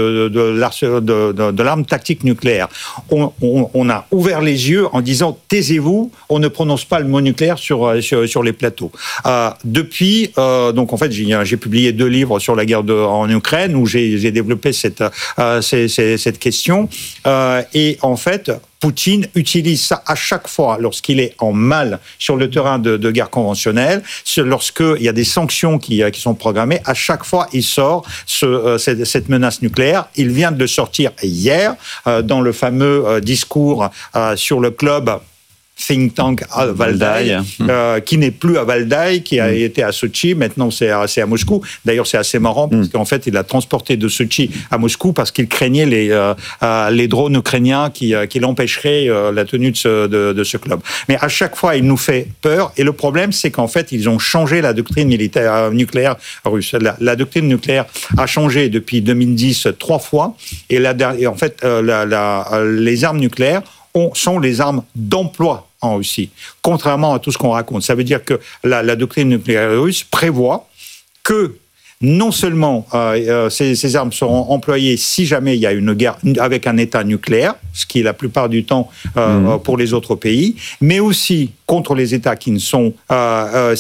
de l'arme tactique nucléaire. On a ouvert les yeux en disant « taisez-vous », on ne prononce pas le mot nucléaire sur les plateaux. Depuis, donc en fait, j'ai publié 2 livres sur la guerre en Ukraine où j'ai développé cette question. Et en fait, Poutine utilise ça à chaque fois lorsqu'il est en mal sur le terrain de guerre conventionnelle, lorsqu'il y a des sanctions qui sont programmées, à chaque fois il sort cette menace nucléaire. Il vient de le sortir hier dans le fameux discours sur le club think tank à Valdai, qui n'est plus à Valdai, qui a été à Sochi, maintenant c'est à Moscou. D'ailleurs, c'est assez marrant, parce qu'en fait, il a transporté de Sochi à Moscou parce qu'il craignait les drones ukrainiens qui l'empêcheraient la tenue de ce club. Mais à chaque fois, il nous fait peur, et le problème, c'est qu'en fait, ils ont changé la doctrine militaire nucléaire russe. La doctrine nucléaire a changé depuis 2010 3 fois, et en fait, les armes nucléaires sont les armes d'emploi en Russie, contrairement à tout ce qu'on raconte. Ça veut dire que la doctrine nucléaire russe prévoit que non seulement ces armes seront employées si jamais il y a une guerre avec un État nucléaire, ce qui est la plupart du temps pour les autres pays, mais aussi contre les États qui ne sont... en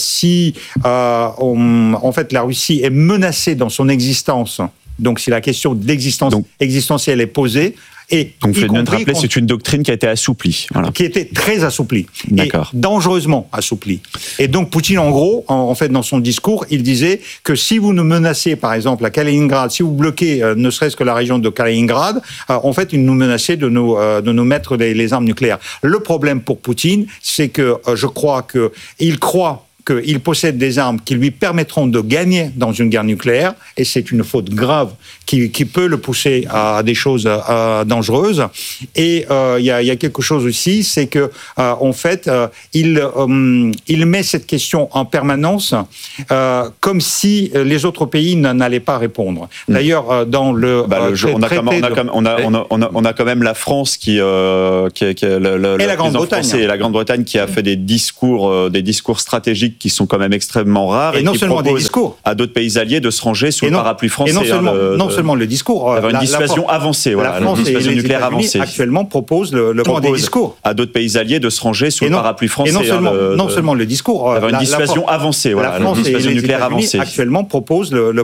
fait, la Russie est menacée dans son existence. Donc, si la question de l'existence existentielle est posée... Donc, vous faites bien de rappeler, c'est une doctrine qui a été assouplie. Voilà. Qui était très assouplie. D'accord. Et dangereusement assouplie. Et donc, Poutine, en gros, en fait, dans son discours, il disait que si vous nous menacez, par exemple, à Kaliningrad, si vous bloquez ne serait-ce que la région de Kaliningrad, en fait, il nous menaçait de nous mettre les armes nucléaires. Le problème pour Poutine, c'est que je crois qu'il croit qu'il possède des armes qui lui permettront de gagner dans une guerre nucléaire, et c'est une faute grave qui peut le pousser à des choses dangereuses. Et il y a quelque chose aussi, c'est que en fait, il met cette question en permanence comme si les autres pays n'allaient pas répondre. D'ailleurs, dans le on a quand même la France qui et la Grande-Bretagne, et la Grande-Bretagne qui a fait des discours stratégiques qui sont quand même extrêmement rares et non qui seulement des discours à d'autres pays alliés de se ranger sous le parapluie français. Et non seulement le discours, d'avoir une dissuasion avancée, la France une dissuasion et les nucléaire avancée. Actuellement proposent des discours à d'autres pays alliés de se ranger sous le parapluie français. Et non seulement le discours, d'avoir une dissuasion avancée, la France une dissuasion et les nucléaire États-Unis avancée. Actuellement proposent le